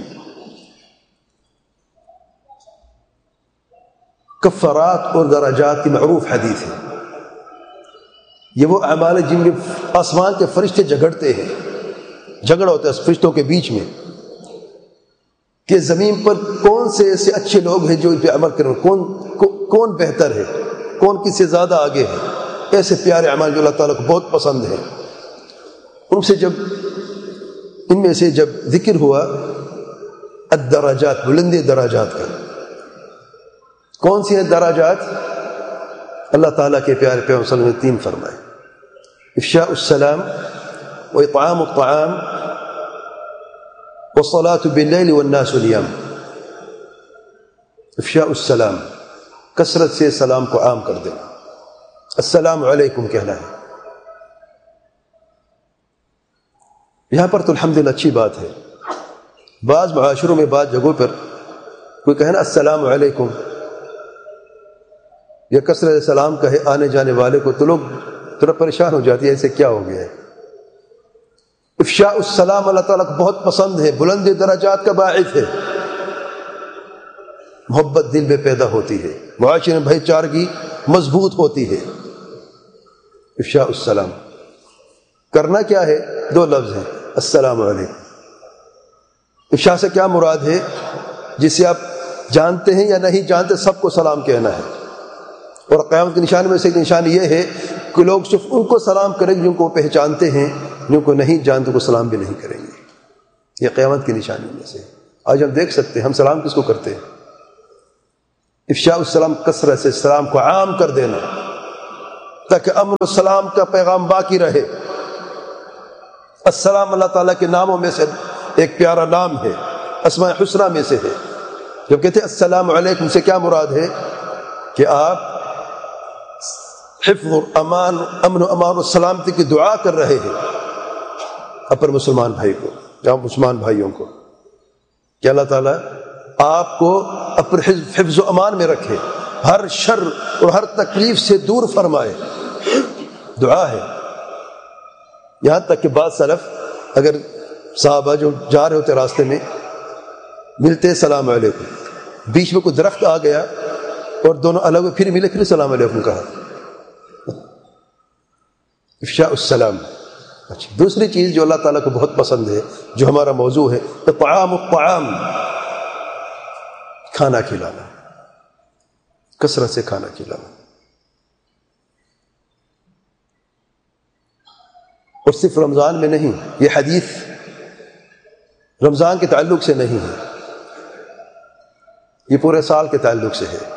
کفارات اور درجات کی معروف حدیث ہے. یہ وہ اعمال جن میں آسمان کے فرشتے جھگڑتے ہیں، جھگڑا ہوتا ہے فرشتوں کے بیچ میں کہ زمین پر کون سے ایسے اچھے لوگ ہیں جو ان پہ عمل کریں، کون کون بہتر ہے، کون کس سے زیادہ آگے ہے. ایسے پیارے اعمال جو اللہ تعالیٰ کو بہت پسند ہیں، ان سے جب ان میں سے جب ذکر ہوا الدرجات، بلندی دراجات کا، کون سی ہیں دراجات؟ اللہ تعالیٰ کے پیارے پیغمبر صلی اللہ علیہ وسلم نے تین فرمائے: افشاء السلام، واطعام الطعام، والصلاة باللیل والناس نیام. افشاء السلام، کثرت سے سلام کو عام کر دینا، السلام علیکم کہنا ہے. یہاں پر تو الحمدللہ اچھی بات ہے. بعض معاشروں میں بعض جگہوں پر کوئی کہنا السلام علیکم یا کثرت سلام کہے آنے جانے والے کو تو لوگ تھوڑا پریشان ہو جاتی ہے، ایسے کیا ہو گیا ہے. افشاء السلام اللہ تعالیٰ کو بہت پسند ہے، بلند درجات کا باعث ہے. محبت دل میں پیدا ہوتی ہے، معاشرے میں بھائی چارگی مضبوط ہوتی ہے. افشاء السلام کرنا کیا ہے؟ دو لفظ ہیں، السلام علیکم. افشاء سے کیا مراد ہے؟ جسے آپ جانتے ہیں یا نہیں جانتے سب کو سلام کہنا ہے. اور قیامت کی نشانی میں سے ایک نشانی یہ ہے کہ لوگ صرف ان کو سلام کریں گے جن کو پہچانتے ہیں، جن کو نہیں جانتے کو سلام بھی نہیں کریں گے. یہ قیامت کی نشانی میں سے. آج ہم دیکھ سکتے ہیں ہم سلام کس کو کرتے ہیں. افشاء السلام کثرت سے سلام کو عام کر دینا تاکہ امن و سلام کا پیغام باقی رہے. السلام اللہ تعالیٰ کے ناموں میں سے ایک پیارا نام ہے، اسماء حسنہ میں سے ہے۔ جب کہتے ہیں السلام علیکم سے کیا مراد ہے؟ کہ آپ حفظ و امان امن و امان و سلامتی کی دعا کر رہے ہیں اپنے مسلمان بھائی کو یا مسلمان بھائیوں کو، کہ اللہ تعالیٰ آپ کو اپنے حفظ و امان میں رکھے، ہر شر اور ہر تکلیف سے دور فرمائے، دعا ہے۔ یہاں تک کہ بعض سلف اگر صحابہ جو جا رہے ہوتے راستے میں ملتے السلام علیکم، بیچ میں کوئی درخت آ گیا اور دونوں الگ ہوئے، پھر ملے، پھر السلام علیکم کہا، افشاء السلام۔ اچھا، دوسری چیز جو اللہ تعالیٰ کو بہت پسند ہے، جو ہمارا موضوع ہے، اطعام الطعام، کھانا کھلانا، کثرت سے کھانا کھلانا، اور صرف رمضان میں نہیں، یہ حدیث رمضان کے تعلق سے نہیں ہے، یہ پورے سال کے تعلق سے ہے،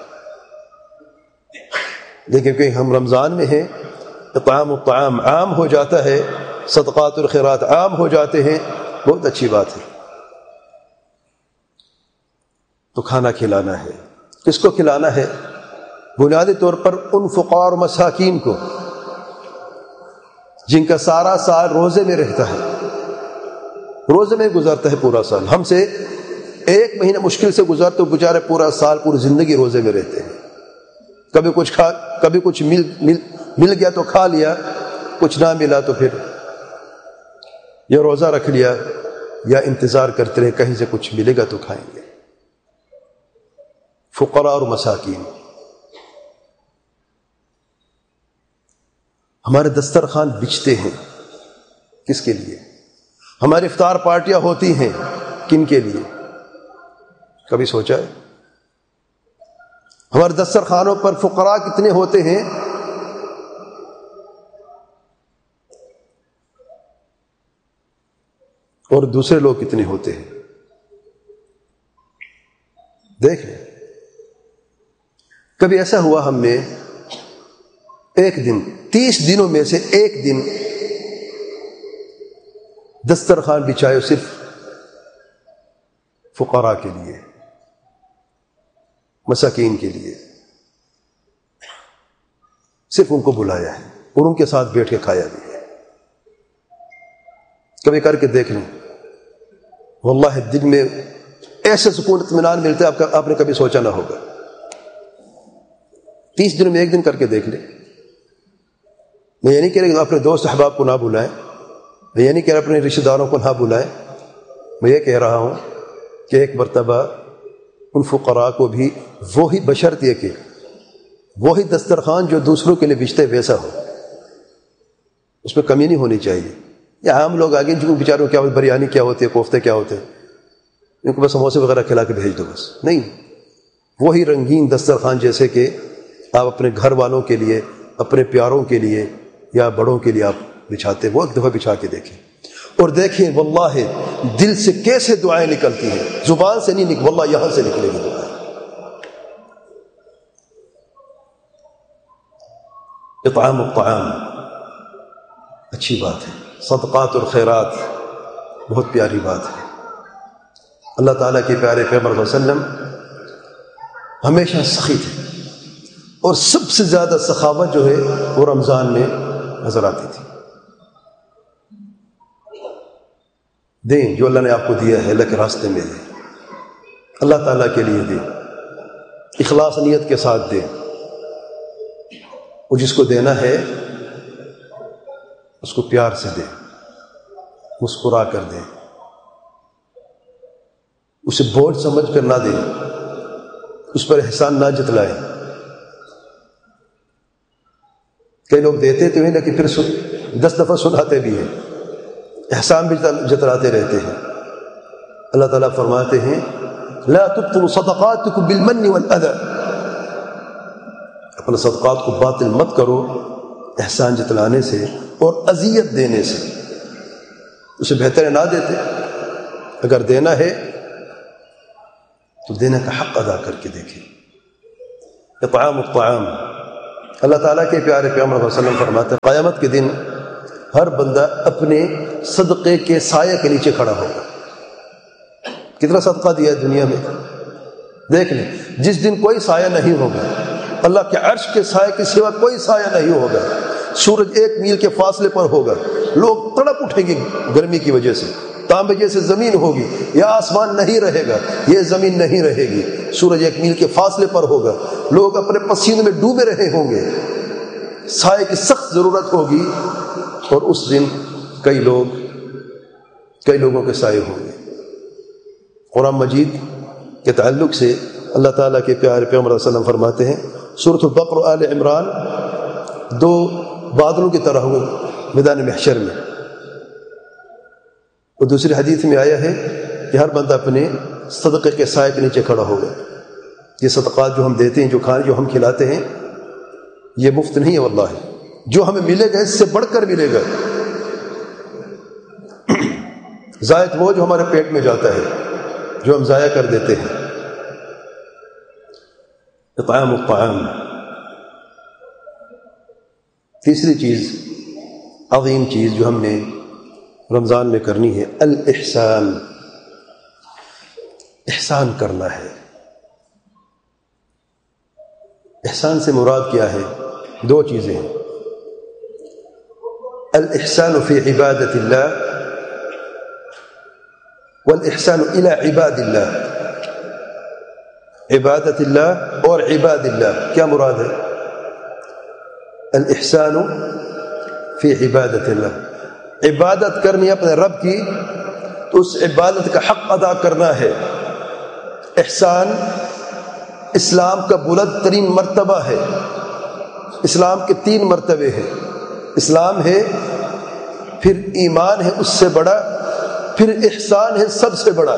لیکن کہ ہم رمضان میں ہیں، اطعام الطعام عام ہو جاتا ہے، صدقات الخیرات عام ہو جاتے ہیں، بہت اچھی بات ہے۔ تو کھانا کھلانا ہے، کس کو کھلانا ہے؟ بنیادی طور پر ان فقراء اور مساکین کو جن کا سارا سال روزے میں رہتا ہے، روزے میں گزرتا ہے پورا سال، ہم سے ایک مہینہ مشکل سے گزرتے، بیچارے پورا سال پوری زندگی روزے میں رہتے ہیں، کبھی کچھ کھا کبھی کچھ مل مل مل گیا تو کھا لیا، کچھ نہ ملا تو پھر یا روزہ رکھ لیا یا انتظار کرتے رہے کہیں سے کچھ ملے گا تو کھائیں گے۔ فقراء اور مساکین، ہمارے دسترخوان بچتے ہیں کس کے لیے؟ ہماری افطار پارٹیاں ہوتی ہیں کن کے لیے؟ کبھی سوچا ہے؟ ہمارے دسترخوانوں پر فقراء کتنے ہوتے ہیں؟ اور دوسرے لوگ کتنے ہوتے ہیں؟ دیکھ لیں، کبھی ایسا ہوا ہم نے ایک دن، تیس دنوں میں سے ایک دن دسترخوان بچھائے صرف فقراء کے لیے، مساکین کے لیے، صرف ان کو بلایا ہے اور ان کے ساتھ بیٹھ کے کھایا بھی ہے؟ کبھی کر کے دیکھ لیں، واللہ دل میں ایسے سکون اطمینان ملتا ہے آپ کا آپ نے کبھی سوچا نہ ہوگا۔ تیس دنوں میں ایک دن کر کے دیکھ لیں۔ میں یہ نہیں کہہ رہا کہ اپنے دوست احباب کو نہ بلائیں، میں یہ نہیں کہہ رہا اپنے رشتہ داروں کو نہ بلائیں، میں یہ کہہ رہا ہوں کہ ایک مرتبہ ان فقراء کو بھی وہی، بشرط یہ کہ وہی دسترخوان جو دوسروں کے لیے بچتے ویسا ہو، اس میں کمی نہیں ہونی چاہیے۔ یا عام لوگ آگے جن کو بیچاروں کیا ہوتے، بریانی کیا ہوتی ہے، کوفتے کیا ہوتے ہیں، ان کو بس سموسے وغیرہ کھلا کے بھیج دو، بس نہیں، وہی رنگین دسترخوان جیسے کہ آپ اپنے گھر والوں کے لیے، اپنے پیاروں کے لیے یا بڑوں کے لیے آپ بچھاتے، وہ ایک دفعہ بچھا کے دیکھیں اور دیکھیں واللہ دل سے کیسے دعائیں نکلتی ہیں، زبان سے نہیں نکل، واللہ یہاں سے نکلے گی دعائیں۔ اطعام الطعام اچھی بات ہے، صدقات اور خیرات بہت پیاری بات ہے۔ اللہ تعالیٰ کے پیارے پیغمبر صلی اللہ علیہ وسلم ہمیشہ سخی تھے، اور سب سے زیادہ سخاوت جو ہے وہ رمضان میں نظر آتی تھی۔ دیں جو اللہ نے آپ کو دیا ہے، اللہ کے راستے میں دیں، اللہ تعالیٰ کے لیے دیں، اخلاص نیت کے ساتھ دیں، اور جس کو دینا ہے اس کو پیار سے دیں، مسکرا کر دیں، اسے بوجھ سمجھ کر نہ دیں، اس پر احسان نہ جتلائیں۔ کئی لوگ دیتے تو ہیں لیکن پھر دس دفعہ سناتے بھی ہیں، احسان بھی جتلاتے رہتے ہیں۔ اللہ تعالیٰ فرماتے ہیں لا تبطلوا صدقاتکم بالمن والاذى، اپنے صدقات کو باطل مت کرو احسان جتلانے سے اور اذیت دینے سے، اسے بہتر ہے نہ دیتے۔ اگر دینا ہے تو دینے کا حق ادا کر کے دیکھیں۔ اطعام الطعام، اللہ تعالیٰ کے پیارے پیغمبر صلی اللہ علیہ وسلم فرماتے ہیں قیامت کے دن ہر بندہ اپنے صدقے کے سائے کے نیچے کھڑا ہوگا. کتنا صدقہ دیا ہے دنیا میں؟ دیکھ لیں، جس دن کوئی سایہ نہیں ہوگا، اللہ کے عرش کے سائے کے سوا کوئی سایہ نہیں ہوگا، سورج ایک میل کے فاصلے پر ہوگا، لوگ تڑپ اٹھیں گے گرمی کی وجہ سے، تانبے جیسے زمین ہوگی، یا آسمان نہیں رہے گا، یہ زمین نہیں رہے گی، سورج ایک میل کے فاصلے پر ہوگا، لوگ اپنے پسینے میں ڈوبے رہے ہوں گے، سائے کی سخت ضرورت ہوگی، اور اس دن کئی لوگ کئی لوگوں کے سائے ہوں گے. قرآن مجید کے تعلق سے اللہ تعالیٰ کے پیارے پیغمبر صلی اللہ علیہ وسلم فرماتے ہیں، سورۃ البقرہ اور آل عمران دو بادلوں کی طرح ہوں میدان محشر میں. اور دوسری حدیث میں آیا ہے کہ ہر بندہ اپنے صدقے کے سائے کے نیچے کھڑا ہوگا. یہ صدقات جو ہم دیتے ہیں، جو کھانے جو ہم کھلاتے ہیں، یہ مفت نہیں ہے واللہ. جو ہمیں ملے گا اس سے بڑھ کر ملے گا. زائد وہ جو ہمارے پیٹ میں جاتا ہے، جو ہم ضائع کر دیتے ہیں. اطعام الطعام. تیسری چیز، عظیم چیز جو ہم نے رمضان میں کرنی ہے، الاحسان. احسان کرنا ہے. احسان سے مراد کیا ہے؟ دو چیزیں ہیں. الاحسان فی عبادت اللہ والاحسان الی عباد اللہ. عبادت اللہ اور عباد اللہ کیا مراد ہے؟ الاحسان فی عبادت اللہ، عبادت کرنی اپنے رب کی تو اس عبادت کا حق ادا کرنا ہے. احسان اسلام کا بلند ترین مرتبہ ہے. اسلام کے تین مرتبے ہیں. اسلام ہے، پھر ایمان ہے اس سے بڑا، پھر احسان ہے سب سے بڑا.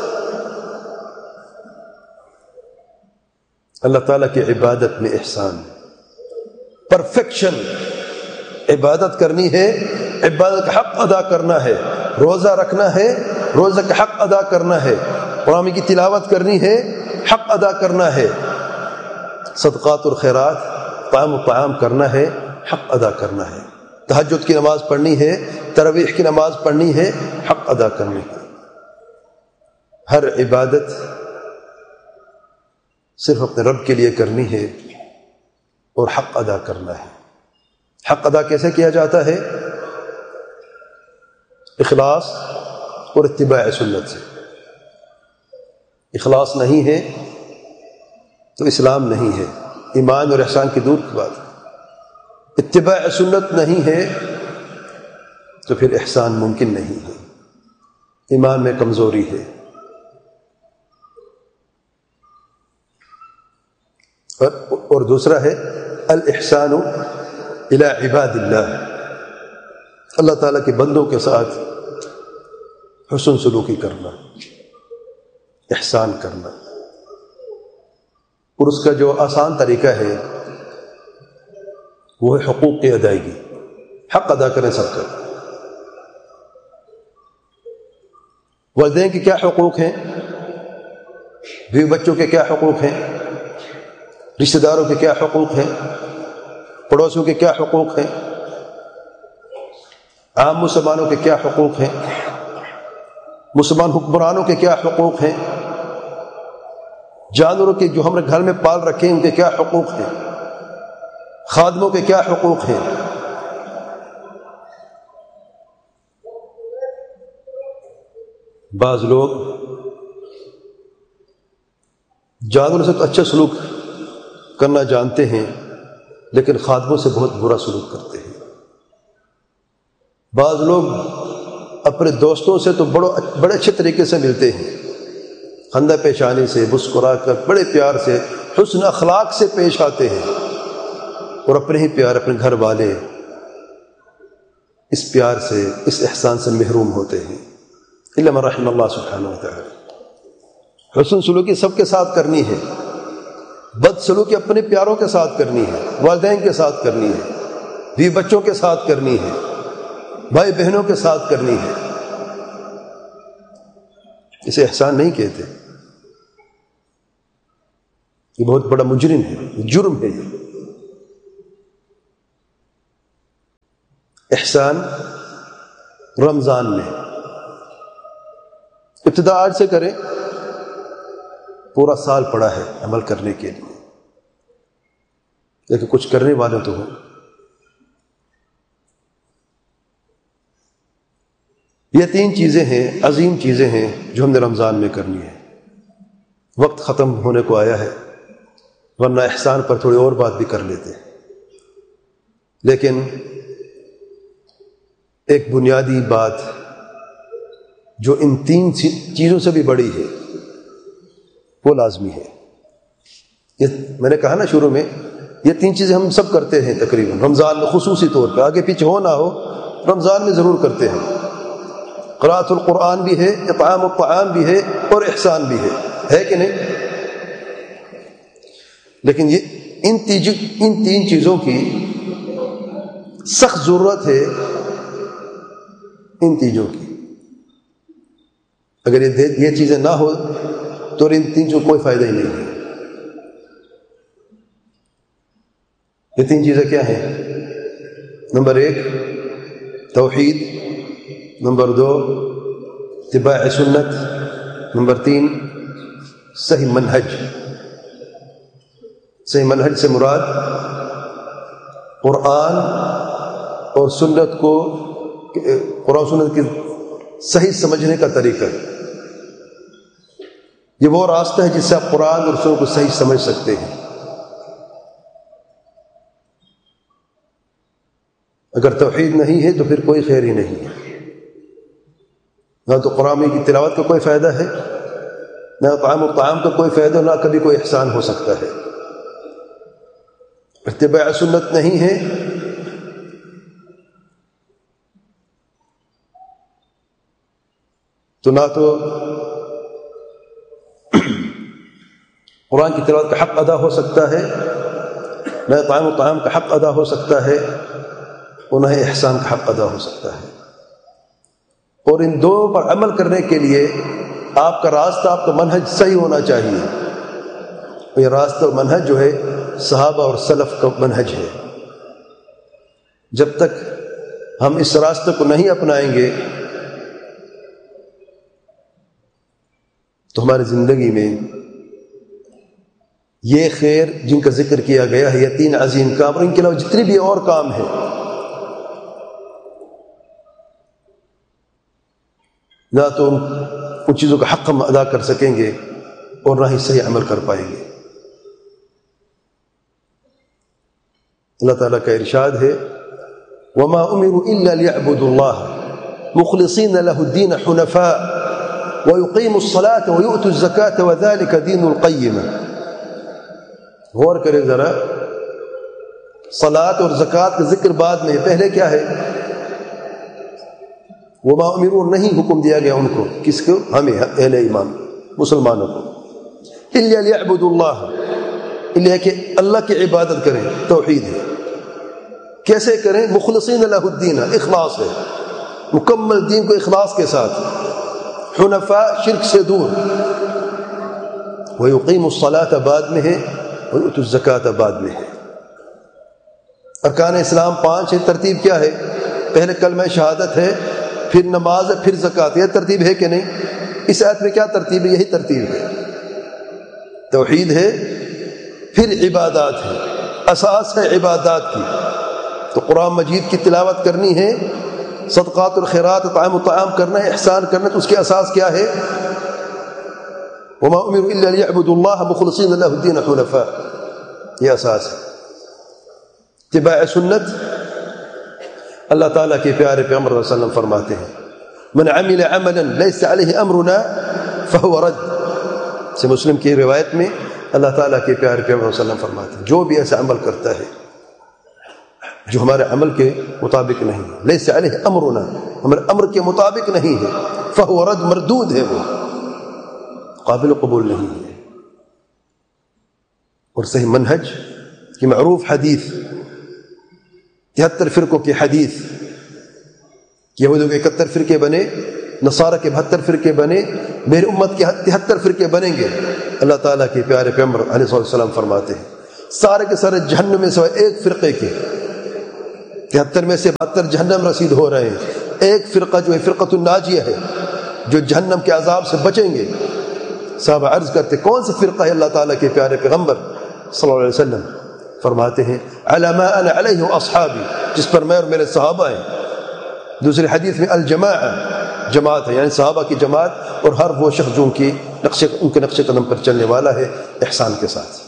اللہ تعالیٰ کی عبادت میں احسان، پرفیکشن. عبادت کرنی ہے، عبادت کا حق ادا کرنا ہے. روزہ رکھنا ہے، روزہ کا حق ادا کرنا ہے. قرآن کی تلاوت کرنی ہے، حق ادا کرنا ہے. صدقات اور خیرات، طعام و طعام کرنا ہے، حق ادا کرنا ہے. تہجد کی نماز پڑھنی ہے، تراویح کی نماز پڑھنی ہے، حق ادا کرنی ہے. ہر عبادت صرف اپنے رب کے لیے کرنی ہے اور حق ادا کرنا ہے. حق ادا کیسے کیا جاتا ہے؟ اخلاص اور اتباع سنت سے. اخلاص نہیں ہے تو اسلام نہیں ہے، ایمان اور احسان کی دور کی بات. اتباع سنت نہیں ہے تو پھر احسان ممکن نہیں ہے، ایمان میں کمزوری ہے. اور دوسرا ہے الاحسان الی عباد اللہ، اللہ تعالیٰ کے بندوں کے ساتھ حسن سلوکی کرنا، احسان کرنا. اور اس کا جو آسان طریقہ ہے وہ ہے حقوق کی ادائیگی. حق ادا کریں سب کا. والدین کے کیا حقوق ہیں، بیوی بچوں کے کیا حقوق ہیں، رشتہ داروں کے کیا حقوق ہیں، پڑوسیوں کے کیا حقوق ہیں، عام مسلمانوں کے کیا حقوق ہیں، مسلمان حکمرانوں کے کیا حقوق ہیں، جانوروں کے جو ہم نے گھر میں پال رکھے ہیں ان کے کیا حقوق ہیں، خادموں کے کیا حقوق ہیں. بعض لوگ جانوروں سے تو اچھا سلوک کرنا جانتے ہیں لیکن خادموں سے بہت برا سلوک کرتے ہیں. بعض لوگ اپنے دوستوں سے تو بڑو بڑے اچھے طریقے سے ملتے ہیں، خندہ پیشانی سے، مسکرا کر بڑے پیار سے، حسن اخلاق سے پیش آتے ہیں، اور اپنے ہی پیار، اپنے گھر والے اس پیار سے، اس احسان سے محروم ہوتے ہیں. الا من رحم اللہ سبحانہ وتعالی. حسن سلوکی سب کے ساتھ کرنی ہے، بد سلوکی اپنے پیاروں کے ساتھ کرنی ہے، والدین کے ساتھ کرنی ہے، بیوی بچوں کے ساتھ کرنی ہے، بھائی بہنوں کے ساتھ کرنی ہے. اسے احسان نہیں کہتے، یہ بہت بڑا مجرم ہے، جرم ہے. یہ احسان رمضان میں ابتدا آج سے کریں، پورا سال پڑا ہے عمل کرنے کے لیے، لیکن کچھ کرنے والے تو ہوں۔ یہ تین چیزیں ہیں، عظیم چیزیں ہیں جو ہم نے رمضان میں کرنی ہے۔ وقت ختم ہونے کو آیا ہے، ورنہ احسان پر تھوڑی اور بات بھی کر لیتے، لیکن ایک بنیادی بات جو ان تین چیزوں سے بھی بڑی ہے وہ لازمی ہے۔ یہ میں نے کہا نا شروع میں، یہ تین چیزیں ہم سب کرتے ہیں تقریباً رمضان میں، خصوصی طور پہ، آگے پیچھے ہو نہ ہو رمضان میں ضرور کرتے ہیں۔ قراءۃ القرآن بھی ہے، اطعام الطعام بھی ہے، اور احسان بھی ہے، ہے کہ نہیں؟ لیکن یہ ان تیج ان تین چیزوں کی سخت ضرورت ہے، ان تیجوں کی۔ اگر یہ یہ چیزیں نہ ہو تو ان تین چیزوں کوئی فائدہ ہی نہیں ہے۔ یہ تین چیزیں کیا ہیں؟ نمبر ایک توحید، نمبر دو اتباع سنت، نمبر تین صحیح منہج۔ صحیح منہج سے مراد قرآن اور سنت کو، قرآن سنت کی صحیح سمجھنے کا طریقہ۔ یہ وہ راستہ ہے جس سے آپ قرآن اور سنت کو صحیح سمجھ سکتے ہیں۔ اگر توحید نہیں ہے تو پھر کوئی خیر ہی نہیں ہے، نہ تو قرآن کی تلاوت کا کوئی فائدہ ہے، نہ طعام و طعام کا کوئی فائدہ، نہ کبھی کوئی احسان ہو سکتا ہے۔ اتباع سنت نہیں ہے تو نہ تو قرآن کی تلاوت کا حق ادا ہو سکتا ہے، نہ طعام و طعام کا حق ادا ہو سکتا ہے، اور نہ احسان کا حق ادا ہو سکتا ہے۔ اور ان دو پر عمل کرنے کے لیے آپ کا راستہ، آپ کا منہج صحیح ہونا چاہیے۔ یہ راستہ اور منہج جو ہے صحابہ اور سلف کا منہج ہے۔ جب تک ہم اس راستے کو نہیں اپنائیں گے تو ہماری زندگی میں یہ خیر جن کا ذکر کیا گیا ہے، یہ تین عظیم کام، اور ان کے علاوہ جتنے بھی اور کام ہیں، نہ تو ان چیزوں کا حق ہم ادا کر سکیں گے اور نہ ہی صحیح عمل کر پائیں گے۔ اللہ تعالیٰ کا ارشاد ہے وَمَا أُمِرُوا إِلَّا لِيَعْبُدُوا اللَّهَ مُخْلِصِينَ لَهُ الدِّينَ حُنَفَاءَ وَيُقِيمُوا الصَّلَاةَ وَيُؤْتُوا الزَّكَاةَ وَذَلِكَ دِينُ الْقَيِّمَةِ۔ غور کریں ذرا، صلاۃ اور زکوٰۃ کا ذکر بعد میں، پہلے کیا ہے؟ وَمَا أُمِرُوا، نہیں حکم دیا گیا ان کو، کس کو؟ ہمیں، اہل ایمان مسلمانوں کو، إِلَّا لِيَعْبُدُوا اللَّهَ، اللہ کہ اللہ کی عبادت کریں، توحید ہے۔ کیسے کریں؟ مخلصین لہ الدین، اخلاص ہے، مکمل دین کو اخلاص کے ساتھ، حنفاء، شرک سے دور۔ وَيُقِيمُ الصَّلَاةَ بعد میں ہے، وَيُؤْتُوا الزَّكَاةَ بعد میں ہے۔ ارکان اسلام پانچ ہے، ترتیب کیا ہے؟ پہلے کلمہ شہادت ہے، پھر نماز ہے، پھر زکوٰۃ۔ یہ ترتیب ہے کہ نہیں؟ اس آیت میں کیا ترتیب ہے؟ یہی ترتیب ہے، توحید ہے، پھر عبادات ہے، اساس ہے عبادات کی۔ تو قرآن مجید کی تلاوت کرنی ہے، صدقات اور خیرات، طعام و طعام کرنا ہے، احسان کرنا ہے، تو اس کی اساس کیا ہے؟ وَمَا أُمِرُوا إِلَّا لِيَعْبُدُوا اللَّهَ مُخْلِصِينَ لَهُ الدِّينَ حُنَفَاءَ، یہ اساس ہے۔ اتباع سنت، اللہ تعالیٰ کے پیارے پیغمبر صلی اللہ علیہ وسلم فرماتے ہیں من عمل عملا ليس عليه امرنا فهو رد، سے مسلم کی روایت میں اللہ تعالیٰ کے پیارے پیغمبر صلی اللہ علیہ وسلم فرماتے ہیں جو بھی ایسا عمل کرتا ہے جو ہمارے عمل کے مطابق نہیں ہے، لیس علیہ امرنا، ہمارے امر کے مطابق نہیں ہے، فهو رد، مردود ہے، وہ قابل قبول نہیں ہے۔ اور صحیح منہج کی معروف حدیث، تہتر فرقوں کی حدیث، یہودوں کے اکہتر فرقے بنے، نصارہ کے بہتر فرقے بنے، میری امت کے تہتر فرقے بنیں گے۔ اللہ تعالیٰ کے پیارے پیغمبر علیہ السلام فرماتے ہیں سارے کے سارے جہنم میں سوائے ایک فرقے کے تہتر میں سے بہتر جہنم رسید ہو رہے ہیں. ایک فرقہ جو ہے فرقۃ الناجیہ ہے جو جہنم کے عذاب سے بچیں گے. صاحب عرض کرتے کون سی فرقہ ہے؟ اللہ تعالیٰ کے پیارے پیغمبر صلی اللہ علیہ وسلم فرماتے ہیں علی ما انا علیہ واصحابی، جس پر میں اور میرے صحابہ ہیں. دوسری حدیث میں الجماعہ، جماعت ہے، یعنی صحابہ کی جماعت اور ہر وہ شخص جو ان کی نقش ان کے نقش قدم پر چلنے والا ہے احسان کے ساتھ.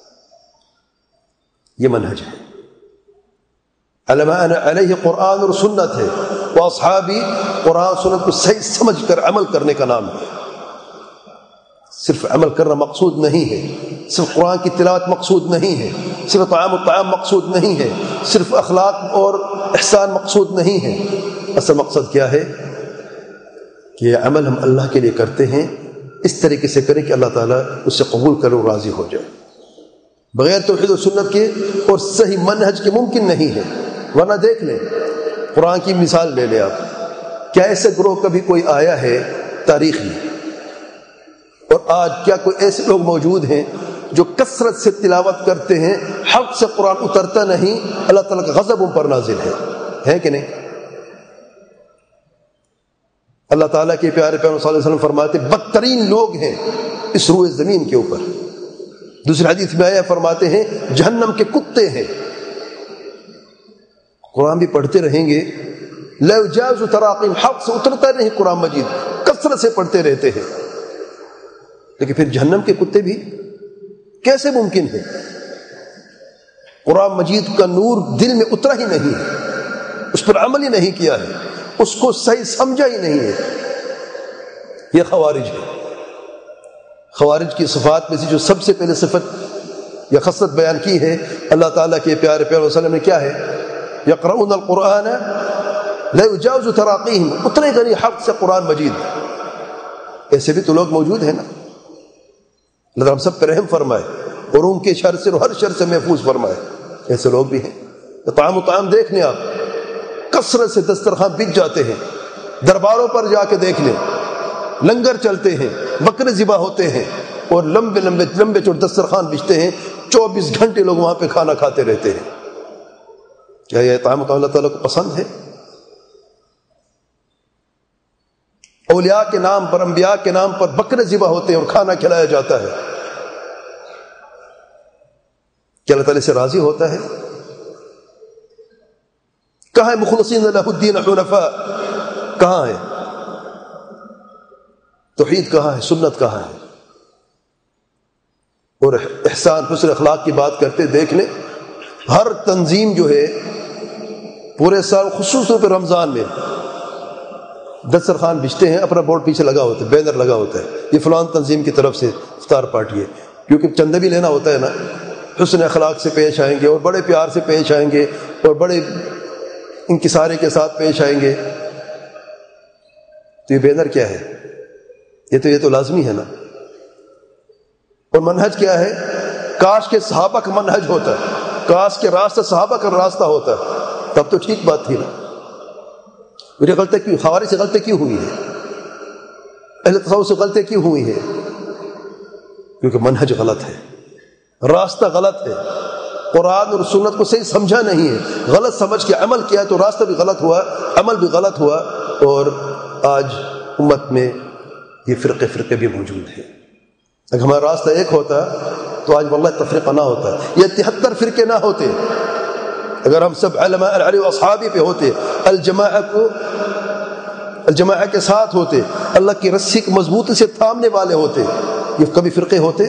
یہ منہج ہے. علی ما انا علیہ قرآن اور سنت ہے، واصحابی قرآن سنت کو صحیح سمجھ کر عمل کرنے کا نام ہے. صرف عمل کرنا مقصود نہیں ہے، صرف قرآن کی تلاوت مقصود نہیں ہے، صرف طعام الطعام مقصود نہیں ہے، صرف اخلاق اور احسان مقصود نہیں ہے. اصل مقصد کیا ہے کہ یہ عمل ہم اللہ کے لیے کرتے ہیں، اس طریقے سے کریں کہ اللہ تعالیٰ اس سے قبول کرے اور راضی ہو جائے. بغیر توحید و سنت کے اور صحیح منہج کے ممکن نہیں ہے. ورنہ دیکھ لیں، قرآن کی مثال لے لیں آپ. کیا ایسے گروہ کبھی کوئی آیا ہے تاریخ میں؟ اور آج کیا کوئی ایسے لوگ موجود ہیں جو کثرت سے تلاوت کرتے ہیں، حق سے قرآن اترتا نہیں، اللہ تعالیٰ کا غضب ان پر نازل ہے؟ ہے کہ نہیں؟ اللہ تعالیٰ کے پیارے پیغمبر صلی اللہ علیہ وسلم فرماتے بدترین لوگ ہیں اس روئے زمین کے اوپر. دوسری حدیث میں آیا فرماتے ہیں جہنم کے کتے ہیں. قرآن بھی پڑھتے رہیں گے، لا یجاوز تراقیم، حق سے اترتا نہیں قرآن مجید، کثرت سے پڑھتے رہتے ہیں، لیکن پھر جہنم کے کتے بھی کیسے ممکن ہے؟ قرآن مجید کا نور دل میں اترا ہی نہیں ہے، اس پر عمل ہی نہیں کیا ہے، اس کو صحیح سمجھا ہی نہیں ہے. یہ خوارج ہے. خوارج کی صفات میں سے جو سب سے پہلے صفت یا خصلت بیان کی ہے اللہ تعالیٰ کے پیارے پیغمبر صلی اللہ علیہ وسلم نے، کیا ہے؟ یقرؤون القرآن لا یجاوز تراقیہم، اترے گا نہیں حق سے قرآن مجید. ایسے بھی تو لوگ موجود ہیں نا. اللہ ہم سب پر رحم فرمائے اور ان کے شر سے اور ہر شر سے محفوظ فرمائے. ایسے لوگ بھی ہیں. طعام و طعام دیکھ لیں آپ، کثرت سے دسترخوان بک جاتے ہیں. درباروں پر جا کے دیکھ لیں، لنگر چلتے ہیں، بکرے ذبح ہوتے ہیں اور لمبے لمبے لمبے چوڑے دسترخوان بچتے ہیں. چوبیس گھنٹے لوگ وہاں پہ کھانا کھاتے رہتے ہیں. کیا یہ طعام و طعام اللہ تعالیٰ کو پسند ہے؟ اولیاء کے نام پر، انبیاء کے نام پر بکرے ذبح ہوتے ہیں اور کھانا کھلایا جاتا ہے. کیا اللہ تعالیٰ سے راضی ہوتا ہے؟ کہاں ہے مخلصین لہ الدین حنفاء؟ کہاں ہے توحید؟ کہاں ہے سنت؟ کہاں ہے؟ اور احسان حسن اخلاق کی بات کرتے دیکھ لیں، ہر تنظیم جو ہے پورے سال خصوص طور پہ رمضان میں دسترخوان بچتے ہیں، اپنا بورڈ پیچھے لگا ہوتا ہے، بینر لگا ہوتا ہے، یہ فلان تنظیم کی طرف سے افطار پارٹی ہے. کیونکہ چندہ بھی لینا ہوتا ہے نا. حسن اخلاق سے پیش آئیں گے اور بڑے پیار سے پیش آئیں گے اور بڑے انکساری کے ساتھ پیش آئیں گے. تو یہ بینر کیا ہے؟ یہ تو یہ تو لازمی ہے نا. اور منہج کیا ہے؟ کاش کے صحابہ کا منہج ہوتا ہے، کاش کے راستہ صحابہ کا راستہ ہوتا ہے، تب تو ٹھیک بات تھی نا. میری غلطی کیوں؟ خوارج سے غلطی کیوں ہوئی ہے؟ اہل تصوف سے غلطی کیوں ہوئی ہے؟ کیونکہ منہج غلط ہے، راستہ غلط ہے، قرآن اور سنت کو صحیح سمجھا نہیں ہے، غلط سمجھ کے عمل کیا تو راستہ بھی غلط ہوا، عمل بھی غلط ہوا. اور آج امت میں یہ فرقے فرقے بھی موجود ہیں. اگر ہمارا راستہ ایک ہوتا تو آج واللہ تفریقہ نہ ہوتا، یہ تہتر فرقے نہ ہوتے. اگر ہم سب علماء علی و اصحابی پہ ہوتے، الجماعہ کو الجماعہ کے ساتھ ہوتے، اللہ کی رسی کو مضبوطی سے تھامنے والے ہوتے، یہ کبھی فرقے ہوتے؟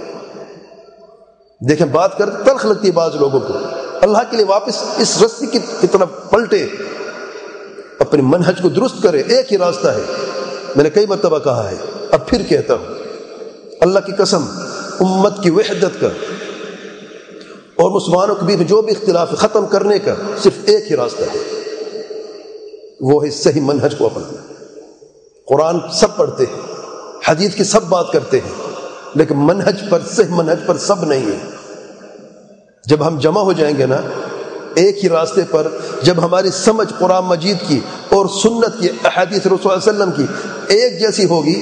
دیکھیں بات کرتے تلخ لگتی ہے بعض لوگوں کو. اللہ کے لیے واپس اس رسی کی طرف پلٹے، اپنے منہج کو درست کرے. ایک ہی راستہ ہے، میں نے کئی مرتبہ کہا ہے، اب پھر کہتا ہوں، اللہ کی قسم، امت کی وحدت کا اور مسلمانوں کے بیچ جو بھی اختلاف ختم کرنے کا صرف ایک ہی راستہ ہے، وہ ہے صحیح منہج کو اپنانا. قرآن سب پڑھتے ہیں، حدیث کی سب بات کرتے ہیں، لیکن منہج پر، صحیح منہج پر سب نہیں ہے. جب ہم جمع ہو جائیں گے نا ایک ہی راستے پر، جب ہماری سمجھ قرآن مجید کی اور سنت کی، احادیث رسول اللہ علیہ وسلم کی ایک جیسی ہوگی،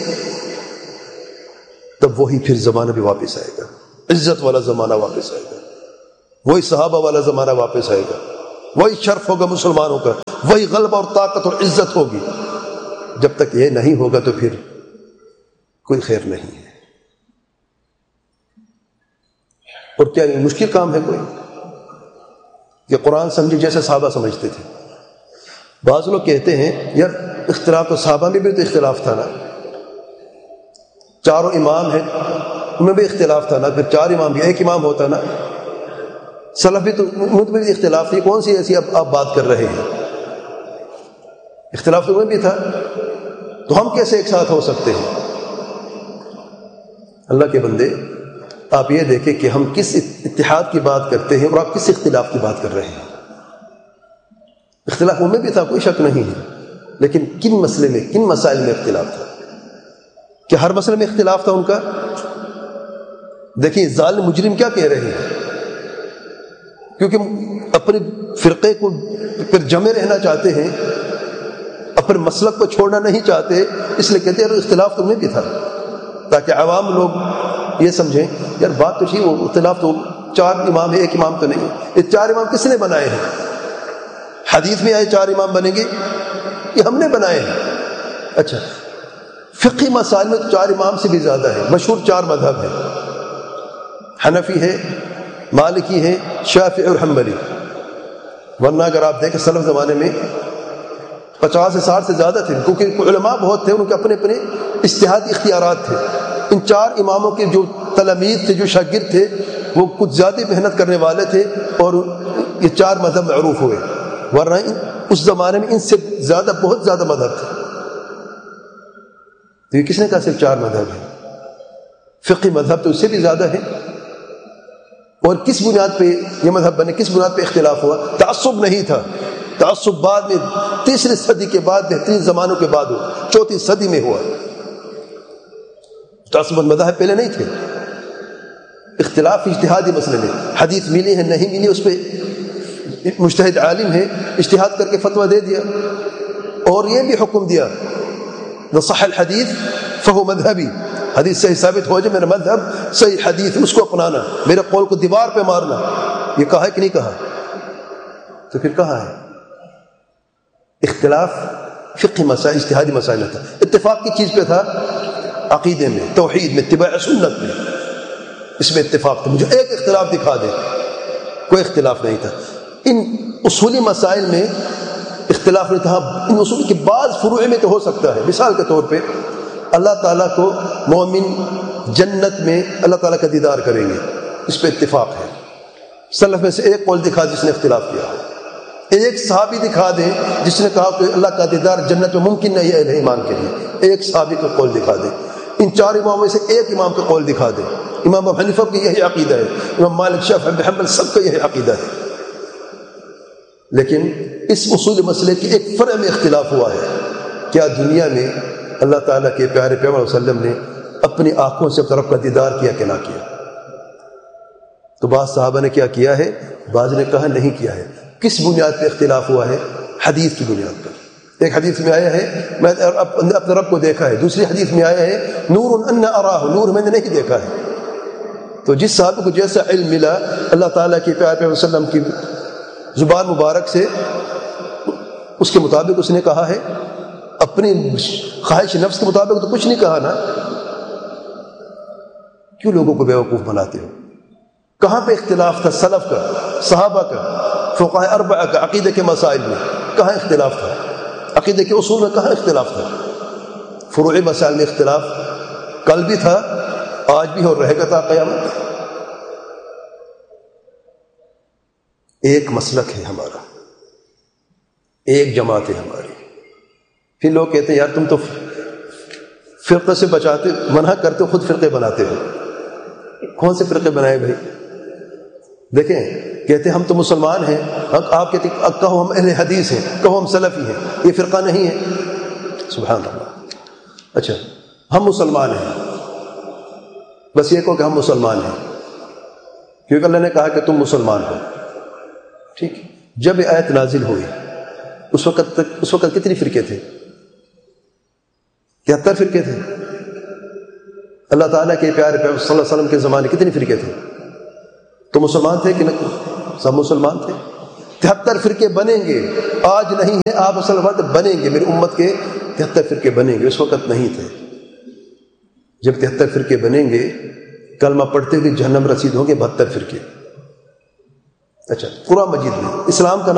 تب وہی پھر زمانہ بھی واپس آئے گا، عزت والا زمانہ واپس آئے گا، وہی صحابہ والا زمانہ واپس آئے گا. وہی شرف ہوگا مسلمانوں کا، وہی غلبہ اور طاقت اور عزت ہوگی۔ جب تک یہ نہیں ہوگا تو پھر کوئی خیر نہیں ہے۔ اور کیا یہ مشکل کام ہے کوئی کہ قرآن سمجھے جیسے صحابہ سمجھتے تھے؟ بعض لوگ کہتے ہیں یار اختلاف تو صحابہ میں بھی تو اختلاف تھا نا، چاروں امام ہیں ان میں بھی اختلاف تھا نا، پھر چار امام بھی ایک امام ہوتا نا، سلف بھی تو ان میں بھی اختلاف تھی، کون سی ایسی اب آپ بات کر رہے ہیں؟ اختلاف تو میں بھی تھا، تو ہم کیسے ایک ساتھ ہو سکتے ہیں؟ اللہ کے بندے آپ یہ دیکھیں کہ ہم کس اتحاد کی بات کرتے ہیں اور آپ کس اختلاف کی بات کر رہے ہیں۔ اختلاف ان میں بھی تھا، کوئی شک نہیں ہے، لیکن کن مسئلے میں، کن مسائل میں اختلاف تھا؟ کہ ہر مسئلے میں اختلاف تھا ان کا؟ دیکھیں ظالم مجرم کیا کہہ رہے ہیں، کیونکہ اپنے فرقے کو پھر جمے رہنا چاہتے ہیں، اپنے مسلک کو چھوڑنا نہیں چاہتے، اس لیے کہتے ہیں اختلاف تو میں بھی تھا، تاکہ عوام لوگ یہ سمجھیں یار بات تو ٹھیک، وہ اختلاف تو چار امام ہے ایک امام تو نہیں۔ یہ چار امام کس نے بنائے ہیں؟ حدیث میں آئے چار امام بنیں گے، یہ ہم نے بنائے ہیں۔ اچھا فقہی مسائل میں تو چار امام سے بھی زیادہ ہے، مشہور چار مذہب ہیں، حنفی ہے، مالکی ہے، شافعی اور حنبلی۔ ورنہ اگر آپ دیکھیں سلف زمانے میں پچاس سے ساٹھ سے زیادہ تھے، کیونکہ علماء بہت تھے، ان کے اپنے اپنے اجتہادی اختیارات تھے۔ ان چار اماموں کے جو تلامید تھے، جو شاگرد تھے، وہ کچھ زیادہ محنت کرنے والے تھے اور یہ چار مذہب معروف ہوئے، ورنہ اس زمانے میں ان سے زیادہ بہت زیادہ مذہب تھے۔ تو یہ کس نے کہا صرف چار مذہب ہیں؟ فقہی مذہب تو اس سے بھی زیادہ ہے۔ اور کس بنیاد پہ یہ مذہب بنے، کس بنیاد پہ اختلاف ہوا؟ تعصب نہیں تھا، تعصب بعد میں تیسری صدی کے بعد، بہترین زمانوں کے بعد ہوا، چوتھی صدی میں ہوا۔ تعصب مذاہب پہلے نہیں تھے۔ اختلاف اجتہادی مسئلے میں، حدیث ملی ہے نہیں ملی، اس پہ مجتہد عالم ہے، اجتہاد کر کے فتویٰ دے دیا، اور یہ بھی حکم دیا صح الحدیث فہو مذہبی، حدیث صحیح ثابت ہو جائے میرا مذہب صحیح حدیث، اس کو اپنانا، میرے قول کو دیوار پہ مارنا۔ یہ کہا ہے کہ نہیں کہا؟ تو پھر کہاں ہے اختلاف؟ فقہی مسائل، اجتہادی مسائل میں تھا۔ اتفاق کی چیز پہ تھا، عقیدے میں، توحید میں، اتباع سنت میں، اس میں اتفاق تھا۔ مجھے ایک اختلاف دکھا دے، کوئی اختلاف نہیں تھا۔ ان اصولی مسائل میں اختلاف نہیں تھا، ان اصول کے بعض فروع میں تو ہو سکتا ہے۔ مثال کے طور پہ اللہ تعالیٰ کو مومن جنت میں اللہ تعالیٰ کا دیدار کریں گے، اس پہ اتفاق ہے۔ سلف میں سے ایک قول دکھا جس نے اختلاف کیا، ایک صحابی دکھا دیں جس نے کہا کہ اللہ کا دیدار جنت میں ممکن نہیں ہے اہل ایمان کے لیے، ایک صحابی کو قول دکھا دیں۔ ان چار اماموں میں سے ایک امام کا قول دکھا دیں، امام ابو حنیفہ کی یہی عقیدہ ہے، امام مالک، شافعی، احمد بن حنبل، سب کا یہی عقیدہ ہے۔ لیکن اس اصول مسئلے کے ایک فرع میں اختلاف ہوا ہے، کیا دنیا میں اللہ تعالیٰ کے پیارے پیغمبر صلی اللہ علیہ وسلم نے اپنی آنکھوں سے اپنے رب کا دیدار کیا کہ نہ کیا؟ تو بعض صحابہ نے کیا کیا ہے، بعض نے کہا نہیں کیا ہے۔ کس بنیاد پہ اختلاف ہوا ہے؟ حدیث کی بنیاد پر۔ ایک حدیث میں آیا ہے میں اپنے رب کو دیکھا ہے، دوسری حدیث میں آیا ہے نور ان اراہ، نور میں نے نہیں دیکھا ہے۔ تو جس صحابی کو جیسا علم ملا اللہ تعالیٰ کے پیارے پیغمبر صلی اللہ علیہ وسلم کی زبان مبارک سے، اس کے مطابق اس نے کہا ہے، اپنی خواہش نفس کے مطابق تو کچھ نہیں کہا نا۔ کیوں لوگوں کو بیوقوف بناتے ہو؟ کہاں پہ اختلاف تھا سلف کا، صحابہ کا، فقہاء اربعہ کا عقیدے کے مسائل میں؟ کہاں اختلاف تھا؟ عقیدے کے اصول میں کہاں اختلاف تھا؟ فروعی مسائل میں اختلاف کل بھی تھا، آج بھی اور رہے گا تا قیامت۔ ایک مسلک ہے ہمارا، ایک جماعت ہے ہماری۔ پھر لوگ کہتے ہیں یار تم تو فرقے سے بچاتے، منع کرتے ہو، خود فرقے بناتے ہو۔ کون سے فرقے بنائے بھائی؟ دیکھیں کہتے ہم تو مسلمان ہیں، آپ کہتے کہو ہم اہل حدیث ہیں، کہو ہم سلفی ہیں، یہ فرقہ نہیں ہے۔ سبحان اللہ۔ اچھا ہم مسلمان ہیں، بس یہ کہو کہ ہم مسلمان ہیں، کیونکہ اللہ نے کہا کہ تم مسلمان ہو، ٹھیک۔ جب یہ آیت نازل ہوئی اس وقت تک اس وقت کتنی فرقے تھے؟ تہتر فرقے تھے۔ اللہ تعالیٰ کے پیارے پیغمبر صلی اللہ علیہ وسلم کے زمانے کتنی فرقے تھے؟ تو مسلمان تھے کہ نہیں؟ سب مسلمان تھے۔ تہتر فرقے بنیں گے، آج نہیں ہے، آپ اصل وقت بنیں گے، میری امت کے تہتر فرقے بنیں گے، اس وقت نہیں تھے۔ جب تہتر فرقے بنیں گے، کلمہ پڑھتے ہوئے جہنم رسید ہوں گے بہتر فرقے۔ اچھا، قرآن مجید میں اسلام کا